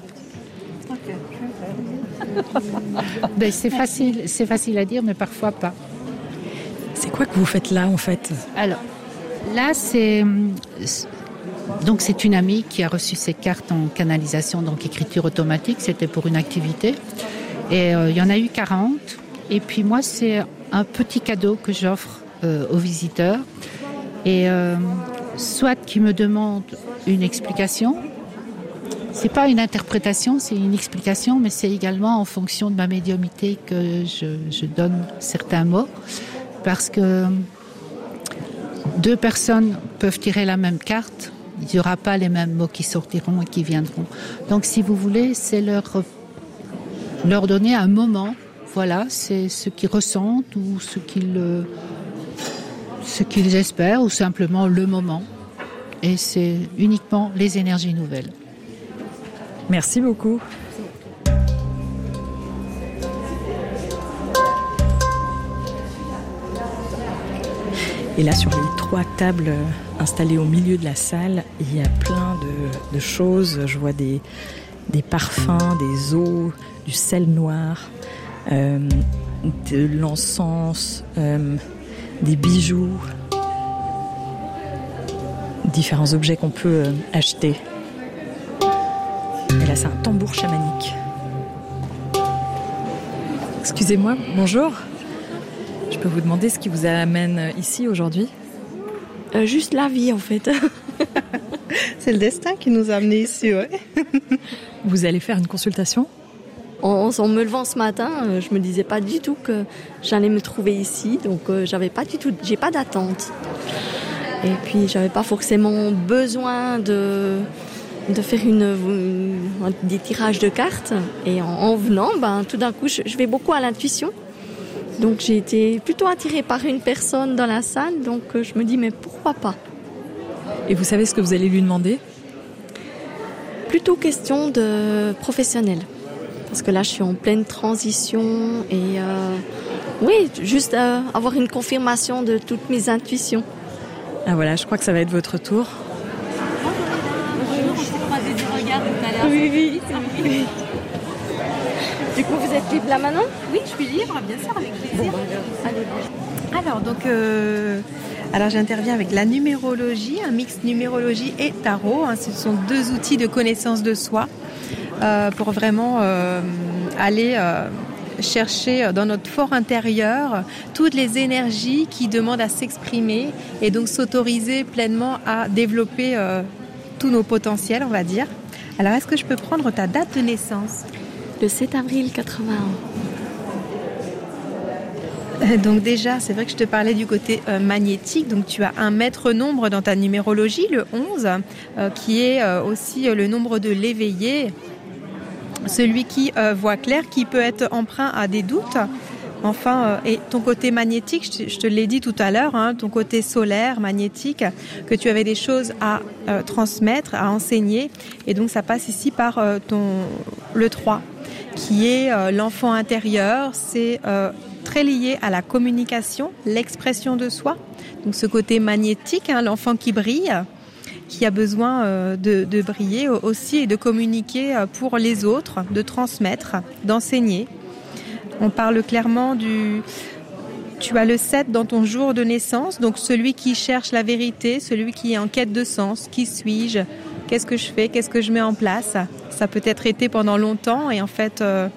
Ben, c'est facile, c'est facile à dire, mais parfois pas. C'est quoi que vous faites là, en fait ? Alors, là, c'est... Donc, c'est une amie qui a reçu ses cartes en canalisation, donc écriture automatique. C'était pour une activité. Et euh, il y en a eu quarante. Et puis moi, c'est un petit cadeau que j'offre euh, aux visiteurs. Et euh, soit qui me demandent une explication. C'est pas une interprétation, c'est une explication, mais c'est également en fonction de ma médiumnité que je, je donne certains mots. Parce que deux personnes peuvent tirer la même carte, il n'y aura pas les mêmes mots qui sortiront et qui viendront. Donc si vous voulez, c'est leur, leur donner un moment. Voilà, c'est ce qu'ils ressentent ou ce qu'ils, ce qu'ils espèrent ou simplement le moment. Et c'est uniquement les énergies nouvelles. Merci beaucoup. Et là, sur les trois tables installées au milieu de la salle, il y a plein de, de choses. Je vois des, des parfums, des eaux, du sel noir, euh, de l'encens, euh, des bijoux, différents objets qu'on peut euh, acheter. Et là, c'est un tambour chamanique. Excusez-moi, bonjour. Je peux vous demander ce qui vous amène ici aujourd'hui ? euh, Juste la vie, en fait. C'est le destin qui nous a amenés ici, ouais. Vous allez faire une consultation ? En, en me levant ce matin, euh, je me disais pas du tout que j'allais me trouver ici, donc euh, j'avais pas du tout, j'ai pas d'attente. Et puis j'avais pas forcément besoin de de faire une, une, des tirages de cartes. Et en, en venant, ben, tout d'un coup, je, je vais beaucoup à l'intuition. Donc j'ai été plutôt attirée par une personne dans la salle, donc je me dis, mais pourquoi pas ? Et vous savez ce que vous allez lui demander ? Plutôt question de professionnel. Parce que là, je suis en pleine transition et euh, oui, juste euh, avoir une confirmation de toutes mes intuitions. Ah voilà, je crois que ça va être votre tour. Oui, oui, oui. Du coup, vous êtes libre là maintenant ? Oui, je suis libre, bien sûr, avec plaisir. Bon, bah, allez. Alors, donc, euh, alors j'interviens avec la numérologie, un mix numérologie et tarot. Hein, ce sont deux outils de connaissance de soi euh, pour vraiment euh, aller euh, chercher dans notre fort intérieur toutes les énergies qui demandent à s'exprimer et donc s'autoriser pleinement à développer euh, tous nos potentiels, on va dire. Alors, est-ce que je peux prendre ta date de naissance ? Le sept avril quatre-vingt-un. Donc déjà, c'est vrai que je te parlais du côté euh, magnétique. Donc tu as un maître nombre dans ta numérologie, le onze, euh, qui est euh, aussi euh, le nombre de l'éveillé. Celui qui euh, voit clair, qui peut être emprunt à des doutes. Enfin, euh, et ton côté magnétique, je te, je te l'ai dit tout à l'heure, hein, ton côté solaire, magnétique, que tu avais des choses à euh, transmettre, à enseigner. Et donc ça passe ici par euh, ton, le trois, qui est euh, l'enfant intérieur. C'est euh, très lié à la communication, l'expression de soi. Donc ce côté magnétique, hein, l'enfant qui brille, qui a besoin euh, de, de briller aussi et de communiquer pour les autres, de transmettre, d'enseigner. On parle clairement du... Tu as le sept dans ton jour de naissance, donc celui qui cherche la vérité, celui qui est en quête de sens. Qui suis-je ? Qu'est-ce que je fais ? Qu'est-ce que je mets en place ? Ça peut être été pendant longtemps et en fait, euh,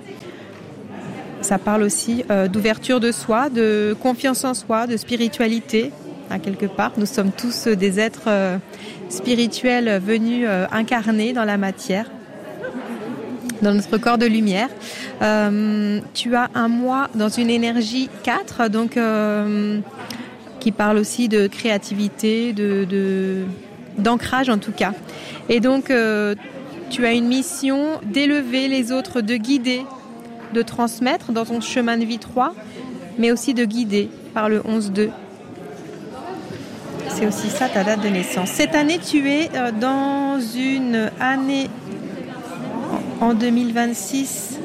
ça parle aussi euh, d'ouverture de soi, de confiance en soi, de spiritualité. À quelque part, nous sommes tous des êtres euh, spirituels venus euh, incarner dans la matière, dans notre corps de lumière. Euh, tu as un mois dans une énergie quatre, donc euh, qui parle aussi de créativité, de, de d'ancrage en tout cas. Et donc, euh, tu as une mission d'élever les autres, de guider, de transmettre dans ton chemin de vie trois, mais aussi de guider par le onze deux. C'est aussi ça ta date de naissance. Cette année, tu es dans une année en deux mille vingt-six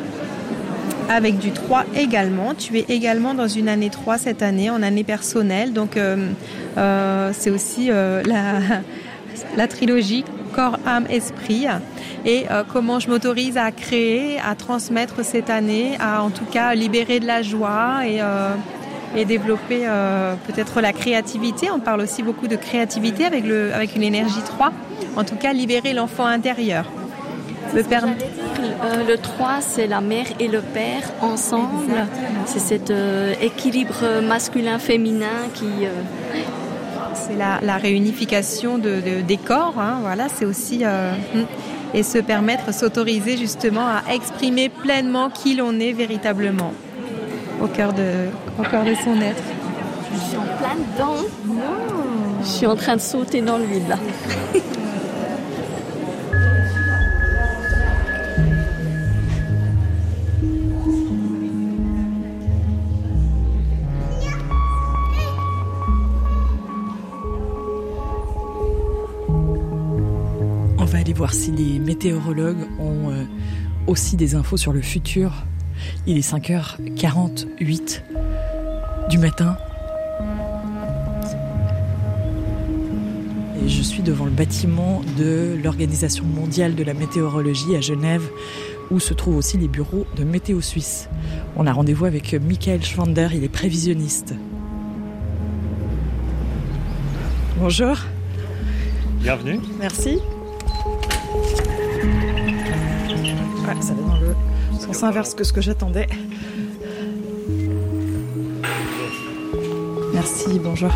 avec du trois également. Tu es également dans une année trois cette année, en année personnelle. Donc, euh, euh, c'est aussi euh, la, la trilogie corps, âme, esprit. Et euh, comment je m'autorise à créer, à transmettre cette année, à en tout cas libérer de la joie et... Euh, et développer euh, peut-être la créativité. On parle aussi beaucoup de créativité avec, le, avec une énergie trois. En tout cas, libérer l'enfant intérieur. Le, père... euh, le trois, c'est la mère et le père ensemble. Exactement. C'est cet euh, équilibre masculin-féminin qui... Euh... C'est la, la réunification de, de, des corps. Hein, voilà, c'est aussi... Euh, et se permettre, s'autoriser justement à exprimer pleinement qui l'on est véritablement. Au cœur de, au cœur de son être. Je suis en plein dedans. Oh. Je suis en train de sauter dans l'huile là. On va aller voir si les météorologues ont euh, aussi des infos sur le futur. Il est cinq heures quarante-huit du matin. Et je suis devant le bâtiment de l'Organisation mondiale de la météorologie à Genève, où se trouvent aussi les bureaux de Météo Suisse. On a rendez-vous avec Michael Schwander, il est prévisionniste. Bonjour. Bienvenue. Merci. Ouais, ça va dans le sens inverse que ce que j'attendais. Merci, bonjour.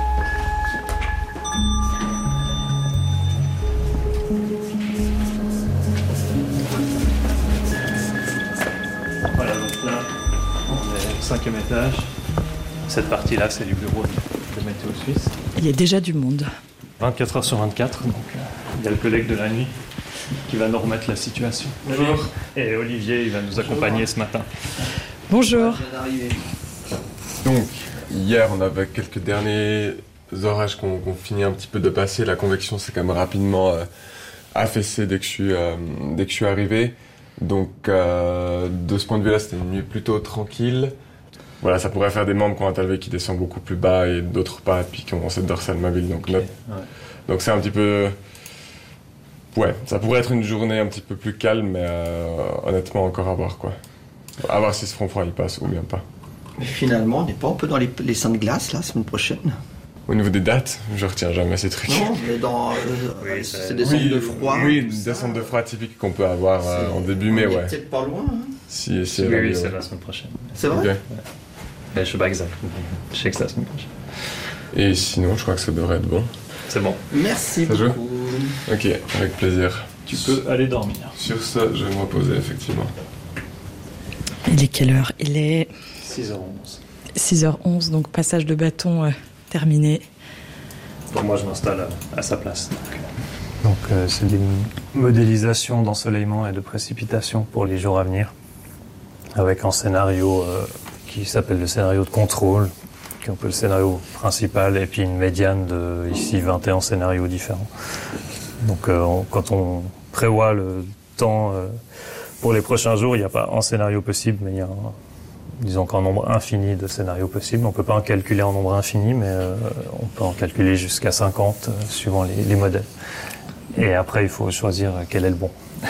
Voilà, donc là, on est au cinquième étage. Cette partie-là, c'est du bureau de, de Météo Suisse. Il y a déjà du monde. vingt-quatre heures sur vingt-quatre, donc euh, il y a le collègue de la nuit qui va nous remettre la situation. Bonjour. Et Olivier, il va nous accompagner Bonjour. ce matin. Bonjour. Donc, hier, on avait quelques derniers orages qu'on qu'on finit un petit peu de passer. La convection s'est quand même rapidement euh, affaissée dès que je suis, euh, dès que je suis arrivé. Donc, euh, de ce point de vue-là, c'était une nuit plutôt tranquille. Voilà, ça pourrait faire des membres qui ont un talvé qui descend beaucoup plus bas et d'autres pas, puis qui ont cette dorsale mobile. Donc, okay. notre... ouais. donc c'est un petit peu... Ouais, ça pourrait être une journée un petit peu plus calme, mais euh, honnêtement, encore à voir, quoi. À voir si ce front froid, il passe ou bien pas. Mais finalement, on n'est pas un peu dans les, les seins de glace, la semaine prochaine? Au niveau des dates, je retiens jamais ces trucs. Non, mais dans... Euh, oui, c'est des descentes oui, de froid. Oui, des descentes de froid typiques qu'on peut avoir euh, en début mai, ouais. C'est peut-être pas loin, hein. Si, si, oui, oui, oui, oui, c'est ouais. la semaine prochaine. C'est vrai? Okay. Ouais. Mais je sais pas exact. Je sais que c'est la semaine prochaine. Et sinon, je crois que ça devrait être bon. C'est bon. Merci ça beaucoup. Joue? Ok, avec plaisir. tu peux aller dormir. Sur ça, je vais me reposer, effectivement. Il est quelle heure? Il est six heures onze. six heures onze, donc passage de bâton euh, terminé. Pour moi, je m'installe à, à sa place. Donc, donc euh, c'est des modélisations d'ensoleillement et de précipitation pour les jours à venir, avec un scénario euh, qui s'appelle le scénario de contrôle, qui est un peu le scénario principal, et puis une médiane de ici vingt et un scénarios différents. Donc euh, on, quand on prévoit le temps euh, pour les prochains jours, il n'y a pas un scénario possible, mais il y a un, disons qu'un nombre infini de scénarios possibles. On ne peut pas en calculer en nombre infini, mais euh, on peut en calculer jusqu'à cinquante, euh, suivant les, les modèles. Et après, il faut choisir quel est le bon.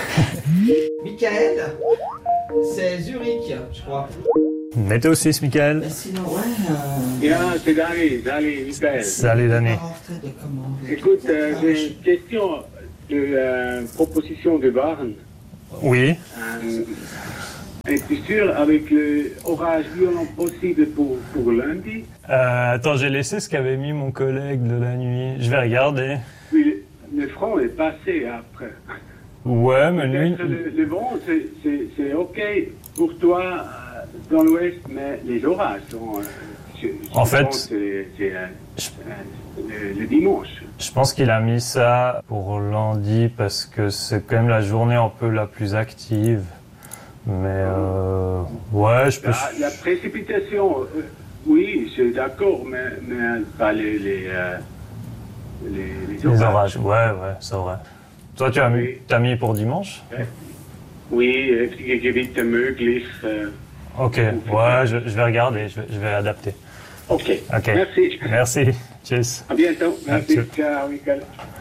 Michael, c'est Zurich, je crois. Météo six, Michael. Ben sinon, ouais. Euh... Ja, c'est Dani, Dani, Michael. Salut, Dani. Écoute, euh, j'ai une question de euh, proposition de Barn. Oui. Euh, Es-tu sûr avec l'orage violent possible pour, pour lundi? Euh, attends, j'ai laissé ce qu'avait mis mon collègue de la nuit. Je vais regarder. Oui, le, le front est passé après. Ouais, mais lui... Le, le vent, c'est, c'est, c'est OK pour toi euh, dans l'ouest, mais les orages sont... Euh, je, je en fait... pense que c'est euh, euh, le, le dimanche. Je pense qu'il a mis ça pour lundi parce que c'est quand même la journée un peu la plus active. Mais euh, ouais, je peux... La, la précipitation, euh, oui, je suis d'accord, mais, mais pas les, les, euh, les, les orages. Les orages, ouais, ouais, c'est vrai. Toi, tu as mis, oui. t'as mis pour dimanche? Oui, Gebiete möglich. Euh, ok, ouais, je, je vais regarder, je vais, je vais adapter. Ok, ok. Merci. Merci, cheers. À bientôt. Merci, ciao, Michael.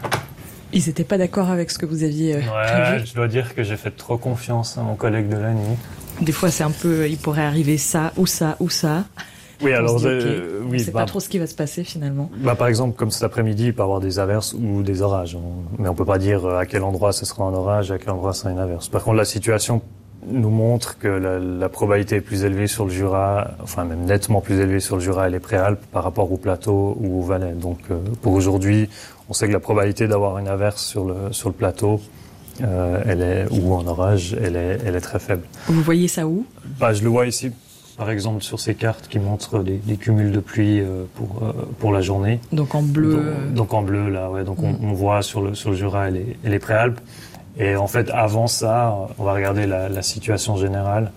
Ils n'étaient pas d'accord avec ce que vous aviez euh, ouais, prévu. Je dois dire que j'ai fait trop confiance à mon collègue de la nuit. Des fois, c'est un peu, il pourrait arriver ça ou ça ou ça. Oui, alors, dit, euh, okay, oui, on sait bah, pas trop ce qui va se passer finalement. Bah, par exemple, comme cet après-midi, il peut y avoir des averses ou des orages. Mais on peut pas dire à quel endroit ce sera un orage, à quel endroit ce sera une averse. Par contre, la situation nous montre que la, la probabilité est plus élevée sur le Jura, enfin même nettement plus élevée sur le Jura et les Préalpes par rapport au plateau ou au Valais. Donc, euh, pour aujourd'hui, on sait que la probabilité d'avoir une averse sur le sur le plateau, euh, elle est ou un orage, elle est elle est très faible. Vous voyez ça où? Bah, je le vois ici, par exemple sur ces cartes qui montrent des, des cumuls de pluie euh, pour euh, pour la journée. Donc en bleu. Donc, donc en bleu là, ouais. Donc mm. on, on voit sur le sur le Jura et les, et les Préalpes. Et en fait, avant ça, on va regarder la, la situation générale.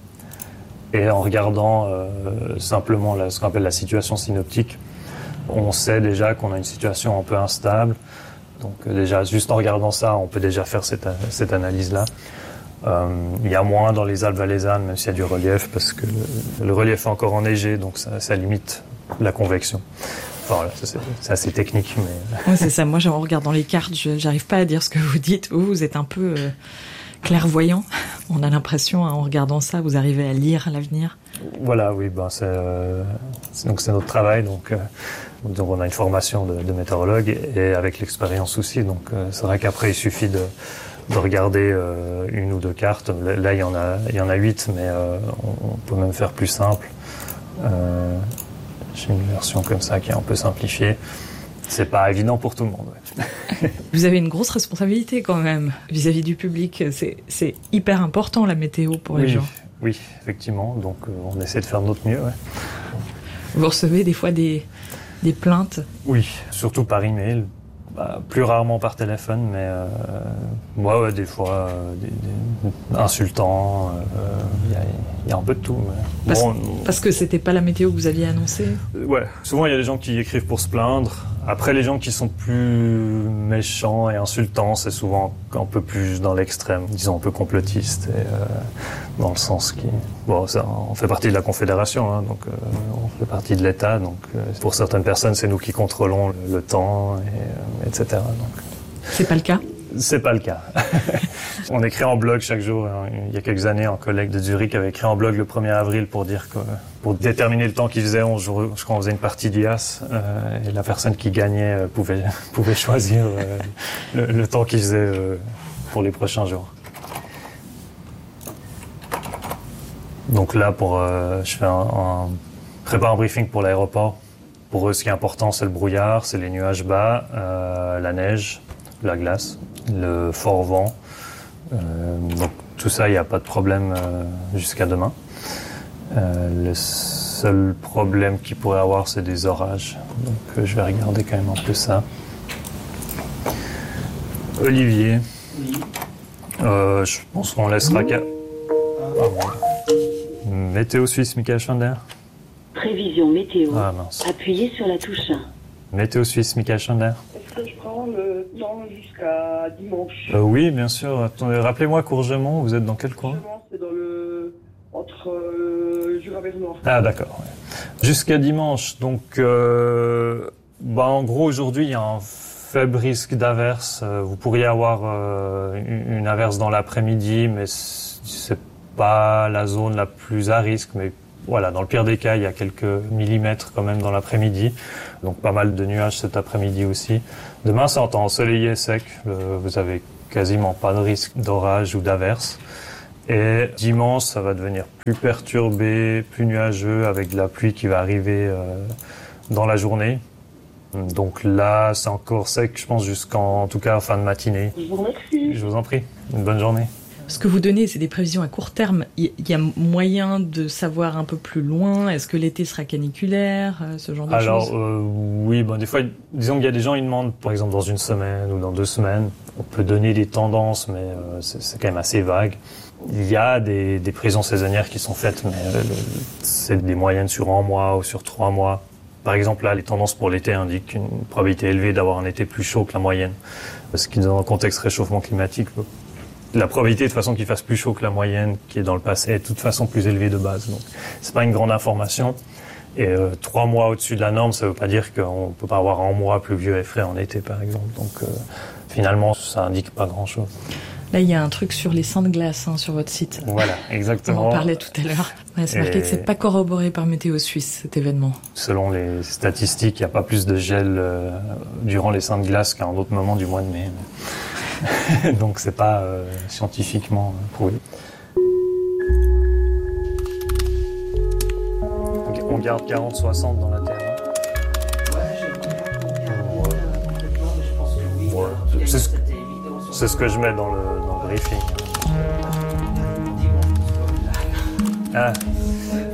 Et en regardant euh, simplement la, ce qu'on appelle la situation synoptique, on sait déjà qu'on a une situation un peu instable. Donc euh, déjà, juste en regardant ça, on peut déjà faire cette, cette analyse-là. Euh, il y a moins dans les Alpes valaisannes, même s'il y a du relief, parce que le, le relief est encore enneigé, donc ça, ça limite la convection. Enfin, voilà, ça, c'est, c'est assez technique, mais... Ouais, c'est ça. Moi, en regardant les cartes, je, j'arrive pas à dire ce que vous dites. Vous, vous êtes un peu euh, clairvoyant. On a l'impression, hein, en regardant ça, vous arrivez à lire l'avenir. Voilà, oui, ben c'est, euh, c'est donc c'est notre travail. Donc, euh, donc on a une formation de, de météorologue et avec l'expérience aussi. Donc euh, c'est vrai qu'après il suffit de, de regarder euh, une ou deux cartes. Là, il y en a, il y en a huit, mais euh, on, on peut même faire plus simple. Euh, J'ai une version comme ça qui est un peu simplifiée. C'est pas évident pour tout le monde. Ouais. Vous avez une grosse responsabilité quand même vis-à-vis du public. C'est, c'est hyper important la météo pour les oui, gens. Oui, effectivement. Donc euh, on essaie de faire de notre mieux. Ouais. Vous recevez des fois des, des plaintes? Oui, surtout par email. Bah, plus rarement par téléphone, mais euh, moi, ouais, des fois, euh, des, des insultants, il euh, y, y a un peu de tout. Mais parce, bon, parce que c'était pas la météo que vous aviez annoncée? Ouais, souvent il y a des gens qui écrivent pour se plaindre. Après, les gens qui sont plus méchants et insultants, c'est souvent un peu plus dans l'extrême, disons un peu complotiste, et, euh, dans le sens qui... Bon, ça, on fait partie de la Confédération, hein, donc euh, on fait partie de l'État, donc euh, pour certaines personnes, c'est nous qui contrôlons le, le temps, et, euh, et cetera. Donc... C'est pas le cas? C'est pas le cas. On écrit en blog chaque jour. Il y a quelques années, un collègue de Zurich avait écrit en blog le premier avril pour dire que, pour déterminer le temps qu'il faisait, on, je crois qu'on faisait une partie d'I A S, euh, et la personne qui gagnait pouvait, pouvait choisir euh, le, le temps qu'il faisait euh, pour les prochains jours. Donc là, pour, euh, je fais un, un, prépare un briefing pour l'aéroport. Pour eux, ce qui est important, c'est le brouillard, c'est les nuages bas, euh, la neige, la glace, le fort vent, Euh, donc tout ça, il n'y a pas de problème euh, jusqu'à demain. Euh, le seul problème qu'il pourrait avoir, c'est des orages. Donc euh, je vais regarder quand même un peu ça. Olivier, oui. euh, je pense qu'on laissera... Ca... Ah, bon. Météo Suisse, Michael Chander. Prévision météo. Ah, mince. Appuyez sur la touche un. Météo Suisse, Michael Chander. Est-ce que je prends le temps jusqu'à dimanche? euh, Oui, bien sûr. Attendez, rappelez-moi Courgemont, vous êtes dans quel coin? Courgemont, c'est dans le... entre euh, Jura-Bernois. Ah, d'accord. Ouais. Jusqu'à dimanche. Donc, euh... bah, en gros, aujourd'hui, il y a un faible risque d'averse. Vous pourriez avoir euh, une averse dans l'après-midi, mais c'est pas la zone la plus à risque. Mais voilà, dans le pire des cas, il y a quelques millimètres quand même dans l'après-midi. Donc pas mal de nuages cet après-midi aussi. Demain, c'est en temps ensoleillé et sec. Euh, vous avez quasiment pas de risque d'orage ou d'averse. Et dimanche, ça va devenir plus perturbé, plus nuageux, avec de la pluie qui va arriver euh, dans la journée. Donc là, c'est encore sec, je pense, jusqu'en en tout cas fin de matinée. Je vous remercie. Je vous en prie. Une bonne journée. Ce que vous donnez, c'est des prévisions à court terme. Il y a moyen de savoir un peu plus loin. Est-ce que l'été sera caniculaire, ce genre de Alors, choses? Alors, euh, oui, bon, des fois, disons qu'il y a des gens, ils demandent, par exemple, dans une semaine ou dans deux semaines. On peut donner des tendances, mais euh, c'est, c'est quand même assez vague. Il y a des, des prévisions saisonnières qui sont faites, mais euh, c'est des moyennes sur un mois ou sur trois mois. Par exemple, là, les tendances pour l'été indiquent une probabilité élevée d'avoir un été plus chaud que la moyenne. Ce qui, dans le contexte réchauffement climatique, la probabilité de toute façon qu'il fasse plus chaud que la moyenne qui est dans le passé est de toute façon plus élevée de base. Donc, c'est pas une grande information. Et euh, trois mois au-dessus de la norme, ça veut pas dire qu'on peut pas avoir un mois pluvieux et frais en été, par exemple. Donc, euh, finalement, ça indique pas grand-chose. Là, il y a un truc sur les seins de glace hein, sur votre site. Voilà, exactement. On en parlait tout à l'heure. Ouais, c'est marqué et... que c'est pas corroboré par Météo Suisse, cet événement. Selon les statistiques, il n'y a pas plus de gel euh, durant les seins de glace qu'à un autre moment du mois de mai. Donc, c'est pas euh, scientifiquement prouvé. Okay, on garde quarante soixante dans la Terre. Ouais, je pense que oui. Ouais, c'est, ce, c'est ce que je mets dans le, dans le briefing. Ah.